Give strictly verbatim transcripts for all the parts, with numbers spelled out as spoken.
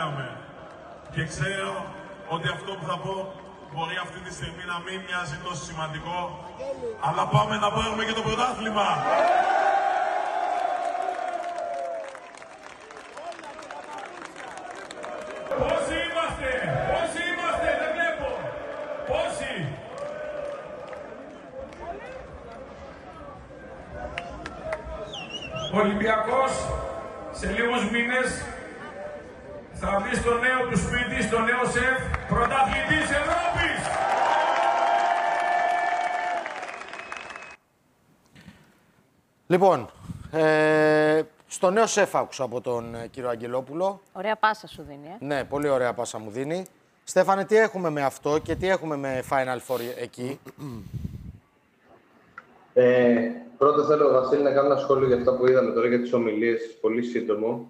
κάναμε. Και ξέρω ότι αυτό που θα πω μπορεί αυτή τη στιγμή να μην μοιάζει τόσο σημαντικό, αλλά πάμε να πάρουμε και το πρωτάθλημα. Πόσοι είμαστε, πόσοι είμαστε, δεν βλέπω. Πόσοι. Ο Ολυμπιακός σε λίγους μήνες θα μπει στο νέο του σπίτι, στο νέο σεφ, πρωταθλητής Ευρώπης. Λοιπόν, ε, στο νέο σεφ άκουσα από τον ε, κύριο Αγγελόπουλο. Ωραία πάσα σου δίνει, ε. Ναι, πολύ ωραία πάσα μου δίνει. Στέφανε, τι έχουμε με αυτό και τι έχουμε με Final Four εκεί. Ε, πρώτα θέλω, Βασίλη, να κάνω ένα σχόλιο για αυτά που είδαμε τώρα για τις ομιλίες, πολύ σύντομο.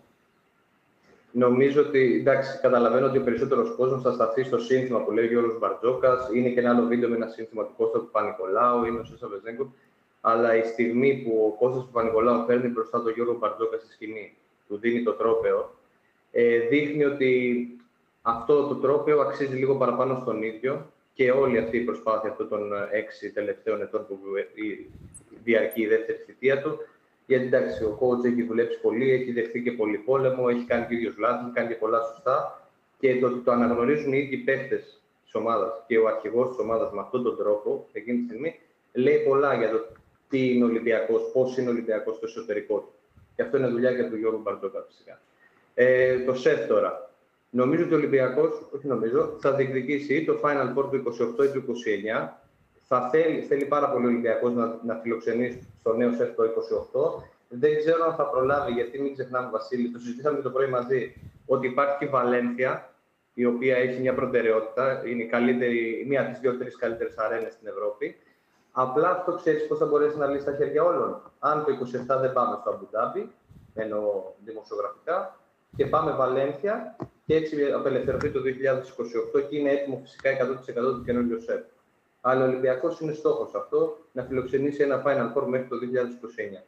Νομίζω ότι, εντάξει, καταλαβαίνω ότι ο περισσότερος κόσμος θα σταθεί στο σύνθημα που λέει ο Γιώργος Μπαρτζόκας. Είναι και ένα άλλο βίντεο με ένα σύνθημα του Κώστα του Παπα-Νικολάου, είναι ο Σώσα Βεζέγκο. Αλλά η στιγμή που ο Κώστας του Παπα-Νικολάου φέρνει μπροστά τον Γιώργο Μπαρτζόκα στη σκηνή, του δίνει το τρόπαιο, ε, δείχνει ότι αυτό το τρόπαιο αξίζει λίγο παραπάνω στον ίδιο και όλη αυτή η προσπάθεια αυτών των έξι τελευταίων ετών που διαρκεί η δεύτερη θητεία του. Γιατί εντάξει, ο coach έχει δουλέψει πολύ, έχει δεχθεί και πολύ πόλεμο, έχει κάνει και ίδιος λάθη, έχει κάνει και πολλά σωστά. Και το ότι το αναγνωρίζουν οι ίδιοι παίκτες της ομάδας και ο αρχηγός της ομάδας με αυτόν τον τρόπο, εκείνη τη στιγμή, λέει πολλά για το τι είναι ο Ολυμπιακός, πώς είναι ο Ολυμπιακός στο εσωτερικό του. Και αυτό είναι δουλειά για τον Γιώργο Μπαρτζόκα, φυσικά. Ε, το σεφ τώρα. Νομίζω ότι ο Ολυμπιακός, όχι νομίζω, θα διεκδικήσει ή το Final Four του είκοσι οκτώ ή του είκοσι εννιά. Θα θέλει, θέλει πάρα πολύ ο Ολυμπιακός να, να φιλοξενήσει στο νέο σεφ το είκοσι οκτώ. Δεν ξέρω αν θα προλάβει, γιατί μην ξεχνάμε, Βασίλη, το συζητήσαμε το πρωί μαζί, ότι υπάρχει και η Βαλένθια, η οποία έχει μια προτεραιότητα, είναι η καλύτερη, μία από τις δύο-τρεις καλύτερες αρένες στην Ευρώπη. Απλά αυτό ξέρεις πώς θα μπορέσει να λύσει τα χέρια όλων. Αν το είκοσι επτά δεν πάμε στο Αμπουντάμπι, εννοώ δημοσιογραφικά, και πάμε Βαλένθια, και έτσι απελευθερωθεί το δύο χιλιάδες είκοσι οκτώ και είναι έτοιμο φυσικά εκατό τοις εκατό του καινούργιο σεφ. Αλλά ο Ολυμπιακός είναι στόχος αυτό, να φιλοξενήσει ένα Final Four μέχρι το δύο χιλιάδες είκοσι εννιά.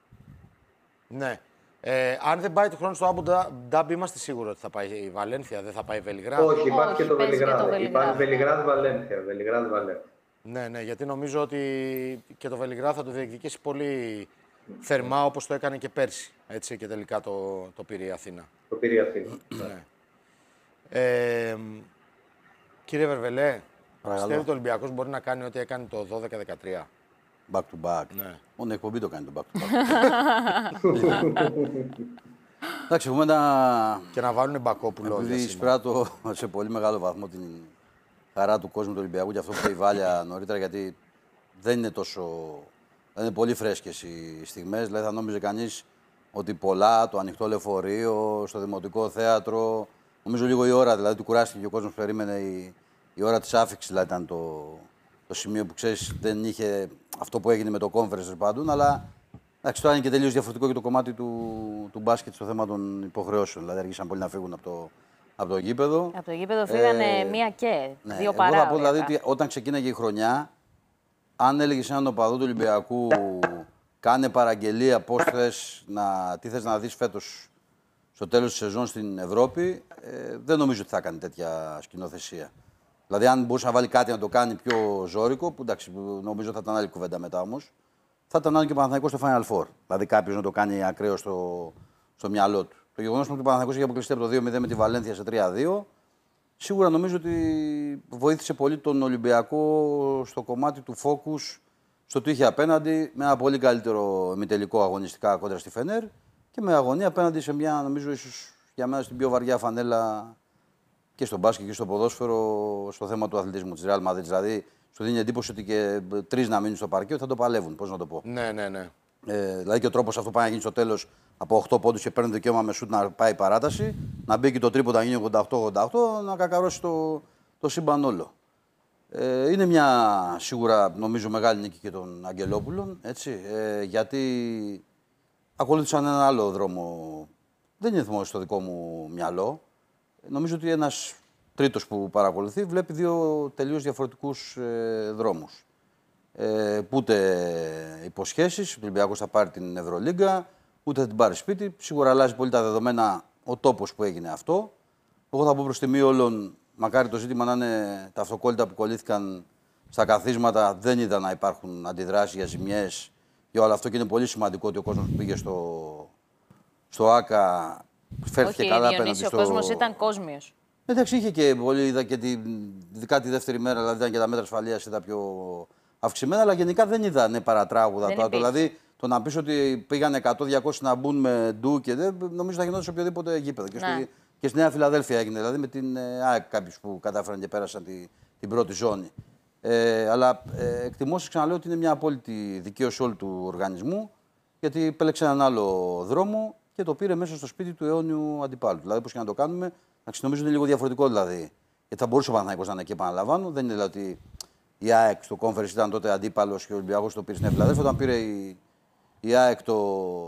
Ναι. Ε, αν δεν πάει του χρόνου στο Αμπουντάμπι, είμαστε σίγουροι ότι θα πάει η Βαλένθια, δεν θα πάει η Βελιγράδι. Όχι, υπάρχει Όχι, και το Βελιγράδι. Υπάρχει Βελιγράδι-Βαλένθια. Βελιγράδι-Βαλένθια. Ναι, ναι, γιατί νομίζω ότι και το Βελιγράδι θα το διεκδικήσει πολύ θερμά, όπως το έκανε και πέρσι. Έτσι, και τελικά το, το πήρε η Αθήνα. Το πήρε η Αθήνα. Ναι. Ε, κύριε Βερβελέ, πιστεύετε ότι ο Ολυμπιακός μπορεί να κάνει ό,τι έκανε το δώδεκα δεκατρία. Back to back. Ναι. Μόνο η εκπομπή το κάνει το back to back. Εντάξει, έχουμε ένα... Και να βάλουν Μπακόπουλο. Επειδή εισπράττω σε πολύ μεγάλο βαθμό την χαρά του κόσμου του Ολυμπιακού και αυτό που είπε η Βάλια νωρίτερα, γιατί δεν είναι τόσο... Δεν είναι πολύ φρέσκες οι στιγμές. Δηλαδή θα νόμιζε κανείς ότι πολλά, το ανοιχτό λεωφορείο, στο Δημοτικό Θέατρο... Νομίζω λίγο η ώρα, δηλαδή του κουράστηκε και ο κόσμος περίμενε η, η ώρα της άφηξης, δηλαδή ήταν το... το σημείο που ξέρεις δεν είχε αυτό που έγινε με το conference πάντων, αλλά εντάξει, τώρα είναι και τελείως διαφορετικό και το κομμάτι του, του μπάσκετ στο θέμα των υποχρεώσεων. Δηλαδή, αργήσαν πολύ να φύγουν από το, από το γήπεδο. Από το γήπεδο φύγανε ε, μία και ναι, δύο παρά. Εγώ θα πω δηλαδή ότι όταν ξεκίναγε η χρονιά, αν έλεγε σε έναν οπαδό του Ολυμπιακού, κάνε παραγγελία πώς θες να, τι θες να δεις φέτος στο τέλος της σεζόν στην Ευρώπη, ε, δεν νομίζω ότι θα έκανε τέτοια σκηνοθεσία. Δηλαδή, αν μπορούσε να βάλει κάτι να το κάνει πιο ζώρικο, που εντάξει, νομίζω θα ήταν άλλη κουβέντα μετά όμως, θα ήταν άλλο και ο Παναθηναϊκός στο Final Four. Δηλαδή, κάποιος να το κάνει ακραίο στο, στο μυαλό του. Το γεγονός ότι ο Παναθηναϊκός είχε αποκλειστεί από το δύο μηδέν με τη Βαλένθια σε τρία δύο, σίγουρα νομίζω ότι βοήθησε πολύ τον Ολυμπιακό στο κομμάτι του focus, στο τι είχε απέναντι, με ένα πολύ καλύτερο ημιτελικό αγωνιστικά κόντρα στη Φενέρ και με αγωνία απέναντι σε μια, νομίζω, ίσως για μένα στην πιο βαριά φανέλα. Και στο μπάσκετ και στο ποδόσφαιρο, στο θέμα του αθλητισμού της Real Madrid. Δηλαδή, σου δίνει εντύπωση ότι και τρεις να μείνουν στο παρκέ θα το παλεύουν. Πώς να το πω. Ναι, ναι, ναι. Ε, δηλαδή και ο τρόπος αυτό πάει να γίνει στο τέλος από οκτώ πόντους και παίρνει δικαίωμα με σουτ να πάει παράταση, να μπει και το τρίποντα να γίνει ογδόντα οκτώ ογδόντα οκτώ, να κακαρώσει το, το σύμπαν όλο. Ε, είναι μια σίγουρα νομίζω μεγάλη νίκη και των Αγγελόπουλων, έτσι, ε, γιατί ακολούθησαν έναν άλλο δρόμο. Δεν είναι θυμό στο δικό μου μυαλό. Νομίζω ότι ένας τρίτος που παρακολουθεί βλέπει δύο τελείως διαφορετικούς ε, δρόμους. Ε, ούτε υποσχέσεις, ο Ολυμπιακός θα πάρει την Ευρωλίγκα, ούτε θα την πάρει σπίτι. Σίγουρα αλλάζει πολύ τα δεδομένα ο τόπος που έγινε αυτό. Εγώ θα πω προς τιμή όλων, μακάρι το ζήτημα να είναι τα αυτοκόλλητα που κολλήθηκαν στα καθίσματα. Δεν είδα να υπάρχουν αντιδράσεις για ζημιές για όλο αυτό και είναι πολύ σημαντικό ότι ο κόσμος που πήγε στο, στο ΆΚΑ φέρθηκε Όχι, καλά Διονύση, απέναντι στο... ο κόσμος ήταν κόσμιος. Εντάξει, είχε και πολύ, είδα και τη, ειδικά τη δεύτερη μέρα, δηλαδή ήταν και τα μέτρα ασφαλείας είδα πιο αυξημένα, αλλά γενικά δεν είδα ναι, παρατράγουδα. Δεν Το, δηλαδή, το να πεις ότι πήγαν εκατό διακόσια να μπουν με ντου και δεν, νομίζω θα γινόταν σε οποιοδήποτε γήπεδο. Και, Ναι. στο, και στη Νέα Φιλαδέλφια έγινε, δηλαδή με την ε, ΑΕΚ κάποιους που κατάφεραν και πέρασαν τη, την πρώτη ζώνη. Ε, αλλά ε, εκτιμώ, ξαναλέω, ότι είναι μια απόλυτη δικαίωση όλου του οργανισμού, γιατί επέλεξε έναν άλλο δρόμο και το πήρε μέσα στο σπίτι του αιώνιου αντιπάλου. Δηλαδή, πώς και να το κάνουμε, νομίζω είναι λίγο διαφορετικό δηλαδή. Γιατί θα μπορούσε ο Παναθηναϊκός να είναι εκεί, επαναλαμβάνω. Δεν είναι δηλαδή ότι η ΑΕΚ στο Conference ήταν τότε αντίπαλος και ο Ολυμπιακός το πήρε στην Φιλαδέλφια. Όταν πήρε η, η ΑΕΚ το,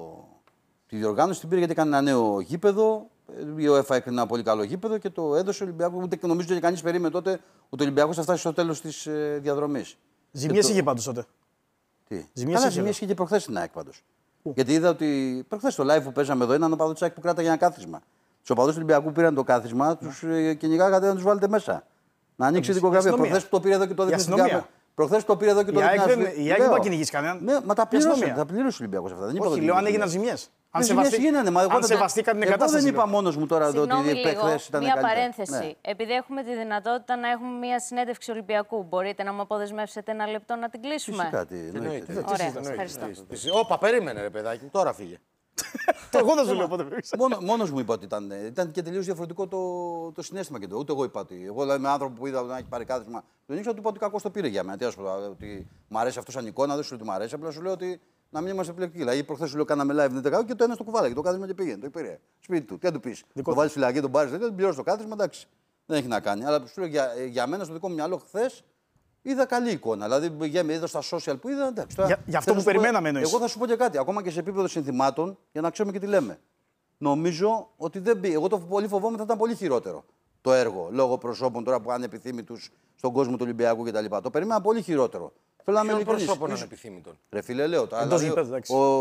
τη διοργάνωση, την πήρε γιατί έκανε ένα νέο γήπεδο. Η ΟΕΦΑ έκρινε ένα πολύ καλό γήπεδο και το έδωσε ο Ολυμπιακός. Ούτε νομίζω ότι κανείς περίμενε τότε ότι ο Ολυμπιακός θα φτάσει στο τέλος της ε, διαδρομής. Ζημιές το... είχε πάντως τότε. Τι. Ζημιές Καλά, είχε, ζημιές είχε και προχθές στην ΑΕΚ πάντως. Γιατί είδα ότι προχθές το live που παίζαμε εδώ έναν οπαδό της ΑΕΚ που κράταγε ένα κάθισμα. Τους οπαδούς του Ολυμπιακού πήραν το κάθισμα, τους ε, κυνηγάγατε να τους βάλετε μέσα. Να ανοίξει η δικογραφία. Προχθές που το πήρε εδώ και το έδειξε. Προχθές το πήρε εδώ και το έδειξε. Η ΑΕΚ δεν θα κυνηγήσει κανέναν. Ναι, μα τα πλήρωσε. Τα πλήρωσε ο Ολυμπιακός αυτά. Όχι, λέω αν έγιναν ζημιές. Αν σεβαστήκαν την κατάσταση. κατάσταση. Εγώ δεν είπα μόνος μου τώρα ότι οι παίκτες ήταν μια καλύτερα. παρένθεση. Ναι. Επειδή έχουμε τη δυνατότητα να έχουμε μια συνέντευξη Ολυμπιακού, μπορείτε να μου αποδεσμεύσετε ένα λεπτό να την κλείσουμε? Φυσικά, τι εννοείται. Ωραία, ευχαριστώ. Όπα, περίμενε ρε παιδάκι, τώρα φύγε. Εγώ δεν σου λέω πότε φύγει. Μόνος μου είπα ότι ήταν, ήταν και τελείως διαφορετικό το, το συναίσθημα και το. Ούτε εγώ είπα ότι. Εγώ δηλαδή, με άνθρωπο που είδα να έχει πάρει κάθισμα, τον ήξερα, του είπα ότι κακό το πήρε για μένα. Τι ας πω, ότι μου αρέσει αυτό σαν εικόνα, δεν σου λέω ότι μου αρέσει. Απλά σου λέω ότι να μην είμαστε επιλεκτικοί. Δηλαδή, προχθές σου λέω κάναμε live δεν τα και το ένα στο κουβάλα και το κάθισμα και πήγαινε. Το πήρε. Σπίτι του. Τι να του πει. Το βάλει φυλακή, τον πάρει, δεν πληρώσει το κάθισμα, εντάξει. Δεν έχει να κάνει. Αλλά σου λέω για, για μένα στο δικό μου μυαλό χθες είδα καλή εικόνα. Δηλαδή, είδα στα social που είδα. Εντάξει, τώρα, για, για αυτό που περιμέναμε εννοείς. Εγώ θα σου πω και κάτι. Ακόμα και σε επίπεδο συνθημάτων, για να ξέρουμε και τι λέμε. Νομίζω ότι δεν πήγε. Εγώ το πολύ φοβόμαι θα ήταν πολύ χειρότερο το έργο λόγω προσώπων τώρα που είναι επιθύμητους στον κόσμο του Ολυμπιακού κτλ. Το περίμενα πολύ χειρότερο. Θέλω να είμαι ειλικρινής. Ποιον προσώπων είναι επιθύμητων? Ρε φίλε, λέω τώρα. Εντός Δηλαδή, γηπέδου, ο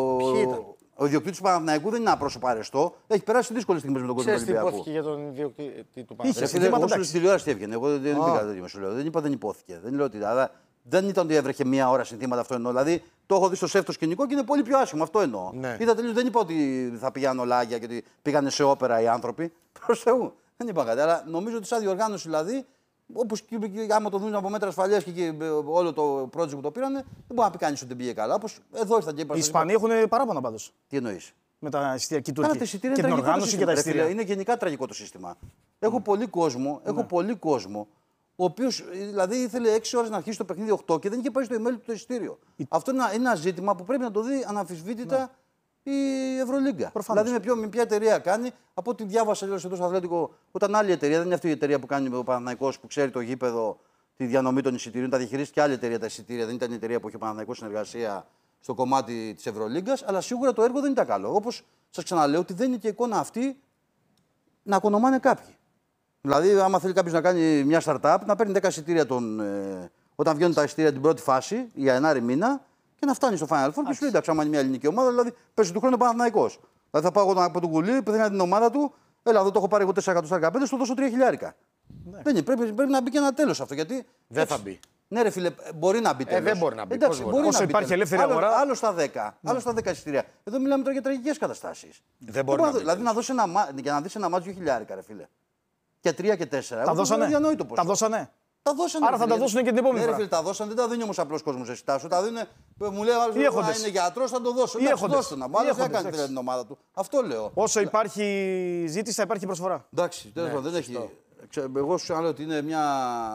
ο ιδιοκτήτης του Παναθηναϊκού δεν είναι ένα πρόσωπο αρεστό. Έχει περάσει δύσκολες στιγμές με τον κόσμο του Ξέρεις τι Ολυμπιακού. υπόθηκε για τον ιδιοκτήτη του Ρε Παναθηναϊκού? φίλε, εγώ σου στη τηλεόραση έβγαινε. Εγώ δεν πήγα τέτοιο σου λέω. Δεν είπα δεν υπόθηκε. Δεν λέω ότι. Αλλά δεν ήταν ότι έβρεχε μία ώρα συνθήματα, αυτό εννοώ. Δηλαδή το έχω δει στο σεφ το σκηνικό και είναι πολύ πιο άσχημο. Αυτό εννοώ. Ναι. Είδα τελείως, δεν είπα ότι θα πηγαίνουν λάγια και ότι πήγανε σε όπερα οι άνθρωποι. Προς Θεού. Δεν είπα κάτι. Αλλά νομίζω ότι σαν διοργάνωση δηλαδή, όπως και άμα το δουν από μέτρα ασφαλείας και, και όλο το project που το πήρανε, δεν μπορεί να πει κανείς ότι δεν πήγε καλά. Όπως εδώ ήρθαν και είπαν. Οι Ισπανοί έχουν παράπονα πάντως. Τι εννοείς? Με τα εισιτήρια και, Κάνα, και την οργάνωση και τα εισιτήρια. Είναι γενικά τραγικό το σύστημα. Έχω mm. πολύ κόσμο, έχω mm. πολύ κόσμο, ο οποίος δηλαδή ήθελε έξι ώρες να αρχίσει το παιχνίδι οκτώ και δεν είχε πάει στο email του το εισιτήριο. Η... Αυτό είναι ένα, ένα ζήτημα που πρέπει να το δει αναμφισβήτητα mm. η Ευρωλίγκα. Προφανώς. Δηλαδή με, ποιο, με ποια εταιρεία κάνει, από ό,τι διάβασα εδώ στο Αθλέτικο, όταν άλλη εταιρεία, δεν είναι αυτή η εταιρεία που κάνει ο Παναθηναϊκός που ξέρει το γήπεδο, τη διανομή των εισιτήριων, τα διαχειρίζει και άλλη εταιρεία τα εισιτήρια, δεν ήταν η εταιρεία που είχε ο Παναθηναϊκός συνεργασία στο κομμάτι της Ευρωλίγκας, αλλά σίγουρα το έργο δεν ήταν καλό. Όπως σας ξαναλέω, ότι δεν είναι και εικόνα αυτή να ακονομάνε κάποιοι. Δηλαδή, άμα θέλει κάποιος να κάνει μια startup, να παίρνει δέκα εισιτήρια τον, ε, όταν βγαίνουν τα εισιτήρια την πρώτη φάση, για Ιανουάρη μήνα, και να φτάνει στο Final Four και σου λέει: εντάξει, άμα είναι μια ελληνική ομάδα, δηλαδή παίζει του χρόνου Παναθηναϊκός. Δηλαδή, θα πάω εγώ από τον Κουλή, που θέλει την ομάδα του, έλα εδώ το έχω πάρει εγώ τέσσερα εκατό δεκαπέντε, στο δώσω τρία χιλιάρικα. Ναι. Δεν είναι, πρέπει, πρέπει να μπει και ένα τέλος αυτό. Γιατί δεν θα μπει. Ναι, ρε φίλε, μπορεί να μπει τέλος. Ε, δεν μπορεί να μπει. Εντάξει, μπορεί όσο να υπάρχει μπει ελεύθερη άλλο, αγορά. Άλλο στα δέκα. Ναι. Άλλο στα δέκα εισιτήρια. Εδώ μιλάμε τώρα για τραγικές καταστάσεις. Δεν μπορεί να μπει. Δηλαδή να δώσει ένα, για να δεις ένα μάτς δύο χιλιάρικα, ρε φίλε. Και τρία και τέσσερα. Τα δώσανε. Τα δώσανε. Τα δώσανε. Άρα θα τα δώσουν και την επόμενη φορά. Ναι, τα δώσανε, δεν τα δίνει όμως απλός κόσμος εσύ. Τα δίνει, μου λέει άλλο να είναι γιατρός, θα το δώσω. Εντάξει, δώσω να μου. Άλλος δεν κάνει την ομάδα του. Αυτό λέω. Όσο υπάρχει ζήτηση, θα υπάρχει προσφορά. Εντάξει, τέλος πάντων δεν έχει. Εγώ σου λέω ότι είναι μια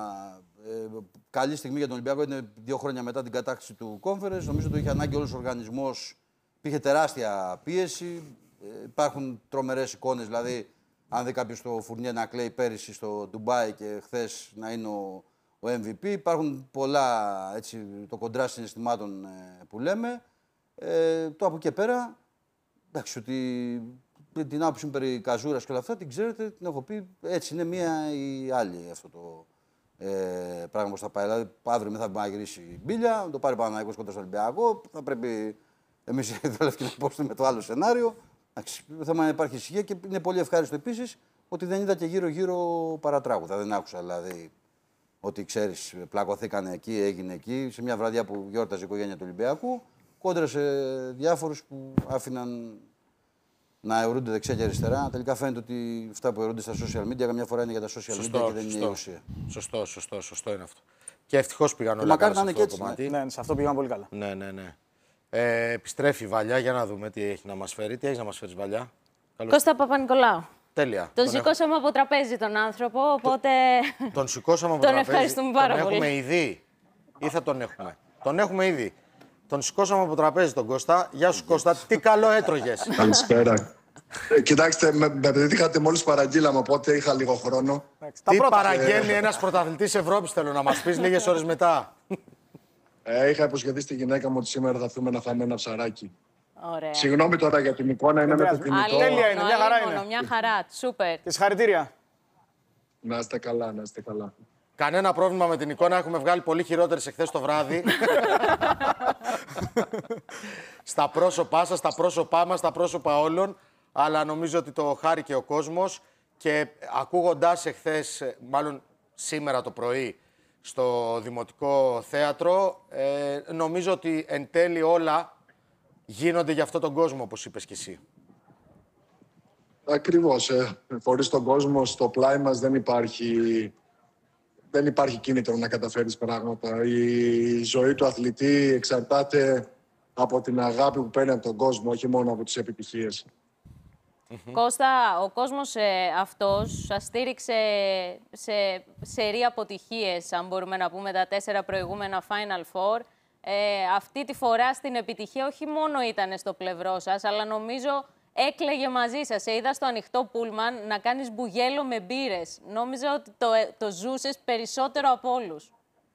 καλή στιγμή για τον Ολυμπιακό. Είναι δύο χρόνια μετά την κατάκτηση του Conference. Νομίζω ότι είχε ανάγκη όλος ο οργανισμός. Υπήρχε τεράστια πίεση. Υπάρχουν τρομερές εικόνες. Δηλαδή, αν δει κάποιος το Φουρνιέ να κλαίει πέρυσι στο Ντουμπάι και χθες να είναι ο, ο εμ βι πι. Υπάρχουν πολλά, έτσι, το κοντρά συναισθημάτων ε, που λέμε. Ε, το από εκεί πέρα, εντάξει, ότι την άποψη μου περί καζούρας και όλα αυτά την ξέρετε, την έχω πει. Έτσι είναι μία ή άλλη αυτό το ε, πράγμα που θα πάει. Δηλαδή, αύριο μετά θα γυρίσει η μπίλια, το πάρει Παναθηναϊκός κοντά στο Ολυμπιακό. Θα πρέπει εμείς οι Δελευκοί να υπόψουμε με το άλλο σενάριο. Το θέμα είναι να υπάρχει ησυχία και είναι πολύ ευχάριστο επίσης ότι δεν είδα και γύρω-γύρω παρατράγουδα. Δεν άκουσα δηλαδή ότι ξέρεις, πλακωθήκανε εκεί, έγινε εκεί. Σε μια βραδιά που γιόρταζε η οικογένεια του Ολυμπιακού, κόντρα σε διάφορους που άφηναν να αιωρούνται δεξιά και αριστερά. Τελικά φαίνεται ότι αυτά που αιωρούνται στα social media καμιά φορά είναι για τα social Σωστό, media και δεν σωστό. είναι η ουσία. Σωστό, σωστό, σωστό είναι αυτό. Και ευτυχώς πήγαν όλα μακάρι καλά να σε είναι αυτό και το έτσι, κομμάτι. Ναι, σε αυτό πήγαμε πολύ καλά. Ναι, ναι, ναι. Ε, επιστρέφει η Βαλιά για να δούμε τι έχει να μας φέρει. Τι έχει να μας φέρει, Βαλιά? Καλώς. Κώστα Παπα-Νικολάου. Τέλεια. Τον σηκώσαμε από τραπέζι τον άνθρωπο, οπότε. Τον σηκώσαμε από Τον τραπέζι. ευχαριστούμε πάρα τον πολύ. Έχουμε ήδη ή θα τον έχουμε? Τον έχουμε ήδη. Τον σηκώσαμε από τραπέζι τον Κώστα. Γεια σου Κώστα, τι καλό έτρωγες. Καλησπέρα. Ε, κοιτάξτε, με, με πετύχατε μόλις παραγγείλαμε, οπότε είχα λίγο χρόνο. Τι παραγγέλνει ένας πρωταθλητής Ευρώπης, θέλω να μας πεις λίγες ώρες μετά. Ε, είχα υποσχεθεί στη γυναίκα μου ότι σήμερα θα έρθουμε να φάμε ένα ψαράκι. Ωραία. Συγγνώμη τώρα για την εικόνα, είναι με το κινητό. Τέλεια είναι, μια χαρά Αλίμονο, είναι. μια χαρά. Σούπερ. Και συγχαρητήρια. Να είστε καλά, να είστε καλά. Κανένα πρόβλημα με την εικόνα. Έχουμε βγάλει πολύ χειρότερες εχθές το βράδυ. Στα πρόσωπά σας, στα πρόσωπά μας, στα πρόσωπα όλων. Αλλά νομίζω ότι το χάρηκε ο κόσμος. Και ακούγοντας εχθές, μάλλον σήμερα το πρωί, στο Δημοτικό Θέατρο, ε, νομίζω ότι εν τέλει όλα γίνονται για αυτόν τον κόσμο, όπως είπες κι εσύ. Ακριβώς. Ε, χωρίς τον κόσμο, στο πλάι μας δεν υπάρχει, δεν υπάρχει κίνητρο να καταφέρεις πράγματα. Η ζωή του αθλητή εξαρτάται από την αγάπη που παίρνει από τον κόσμο, όχι μόνο από τις επιτυχίες. Κώστα, ο κόσμος ε, αυτός σας στήριξε σε σερί αποτυχίες, αν μπορούμε να πούμε, τα τέσσερα προηγούμενα Final Four. Ε, αυτή τη φορά στην επιτυχία όχι μόνο ήταν στο πλευρό σας, αλλά νομίζω έκλαιγε μαζί σας. Σε είδα στο ανοιχτό πούλμαν να κάνεις μπουγέλο με μπύρες. Νόμιζα ότι το, το ζούσες περισσότερο από όλους.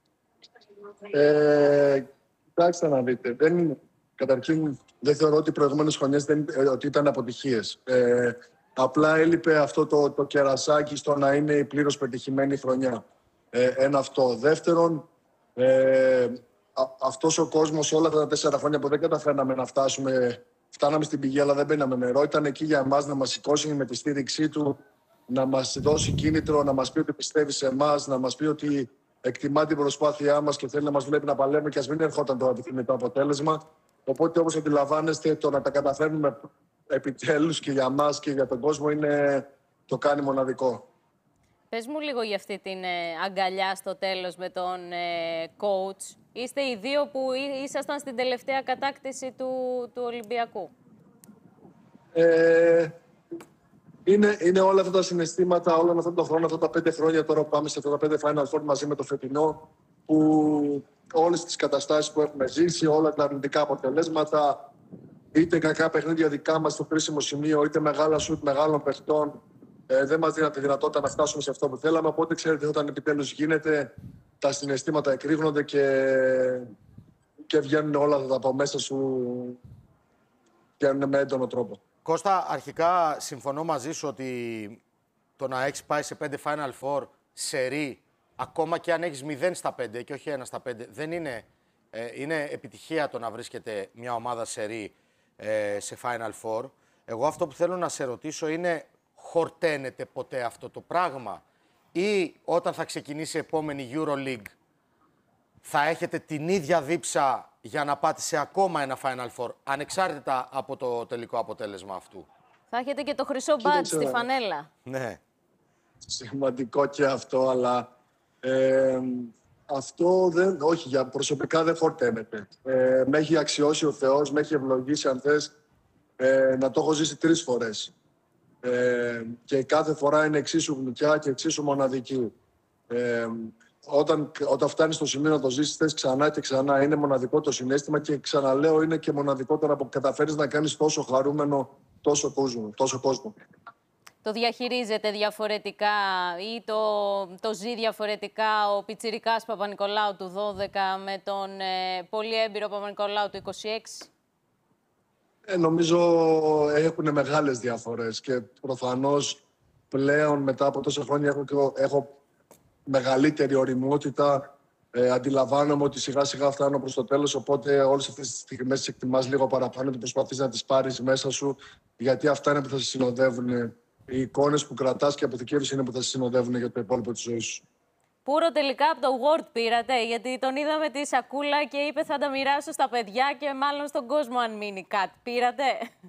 Ε, κοιτάξτε να δείτε. Δεν, καταρχήν, δεν θεωρώ ότι οι προηγούμενες χρονιές δεν, ε, ότι ήταν αποτυχίες. Ε, απλά έλειπε αυτό το, το κερασάκι στο να είναι η πλήρως πετυχημένη χρονιά. Ε, ένα αυτό. Δεύτερον, ε, α, αυτός ο κόσμος όλα τα τέσσερα χρόνια που δεν καταφέρναμε να φτάσουμε, φτάναμε στην πηγή αλλά δεν μπαίναμε νερό, ήταν εκεί για εμάς να μας σηκώσει με τη στήριξή του, να μας δώσει κίνητρο, να μας πει ότι πιστεύει σε εμάς, να μας πει ότι εκτιμά την προσπάθειά μας και θέλει να μας βλέπει να παλεύουμε και ας μην ερχόταν το επιθυμητό αποτέλεσμα. Οπότε, όπως αντιλαμβάνεστε, το να τα καταφέρνουμε επιτέλους και για μας και για τον κόσμο είναι, το κάνει μοναδικό. Πες μου λίγο για αυτή την ε, αγκαλιά στο τέλος με τον ε, coach. Είστε οι δύο που ήσασταν στην τελευταία κατάκτηση του, του Ολυμπιακού. Ε, είναι, είναι όλα αυτά τα συναισθήματα, όλο αυτόν τον χρόνο, αυτά τα πέντε χρόνια τώρα που πάμε σε αυτά τα πέντε Final Four μαζί με το φετινό, που όλες τις καταστάσεις που έχουμε ζήσει, όλα τα αρνητικά αποτελέσματα, είτε κακά παιχνίδια δικά μας στο κρίσιμο σημείο, είτε μεγάλα σουτ μεγάλων παιχτών, ε, δεν μας δίναν τη δυνατότητα να φτάσουμε σε αυτό που θέλαμε. Οπότε, ξέρετε, όταν επιτέλους γίνεται, τα συναισθήματα εκρήγνονται και, και βγαίνουν όλα αυτά από μέσα σου, βγαίνουν με έντονο τρόπο. Κώστα, αρχικά συμφωνώ μαζί σου ότι το να έχεις πάει σε πέντε Final Four σερί, ακόμα και αν έχεις μηδέν στα πέντε και όχι ένα στα πέντε, δεν είναι, ε, είναι επιτυχία το να βρίσκεται μια ομάδα σερί ε, σε Final Four. Εγώ αυτό που θέλω να σε ρωτήσω είναι, χορταίνεται ποτέ αυτό το πράγμα ή όταν θα ξεκινήσει η επόμενη EuroLeague θα έχετε την ίδια δίψα για να πάτε σε ακόμα ένα Final Four, ανεξάρτητα από το τελικό αποτέλεσμα αυτού? Θα έχετε και το χρυσό μπάτζ στη φανέλα. Ναι. Σημαντικό και αυτό, αλλά ε, αυτό δεν, όχι, για προσωπικά δεν φορταίνεται. Ε, με έχει αξιώσει ο Θεός, με έχει ευλογήσει, αν θες, ε, να το έχω ζήσει τρεις φορές. Ε, και κάθε φορά είναι εξίσου γλυκιά και εξίσου μοναδική. Ε, όταν, όταν φτάνεις στο σημείο να το ζήσεις, θες ξανά και ξανά. Είναι μοναδικό το συναίσθημα και ξαναλέω, είναι και μοναδικότερο που καταφέρεις να κάνεις τόσο χαρούμενο τόσο κόσμο. Τόσο κόσμο. Το διαχειρίζεται διαφορετικά ή το, το ζει διαφορετικά ο πιτσιρικάς Παπα-Νικολάου του δώδεκα με τον ε, πολύ έμπειρο Παπα-Νικολάου του είκοσι έξι? Ε, νομίζω έχουν μεγάλες διαφορές και προφανώς πλέον μετά από τόσα χρόνια έχω, έχω μεγαλύτερη ωριμότητα Ε, αντιλαμβάνομαι ότι σιγά σιγά φτάνω προς το τέλος, οπότε όλες αυτές τις στιγμές τις εκτιμάς λίγο παραπάνω και προσπαθείς να τις πάρεις μέσα σου, γιατί αυτά είναι που θα σε συνοδεύουν. Οι εικόνες που κρατάς και αποθηκεύεις είναι που θα σε συνοδεύουν για το υπόλοιπο της ζωής σου. Πούρο, τελικά από το Word πήρατε, γιατί τον είδαμε τη σακούλα και είπε θα τα μοιράσω στα παιδιά και μάλλον στον κόσμο αν μείνει κάτι. Πήρατε?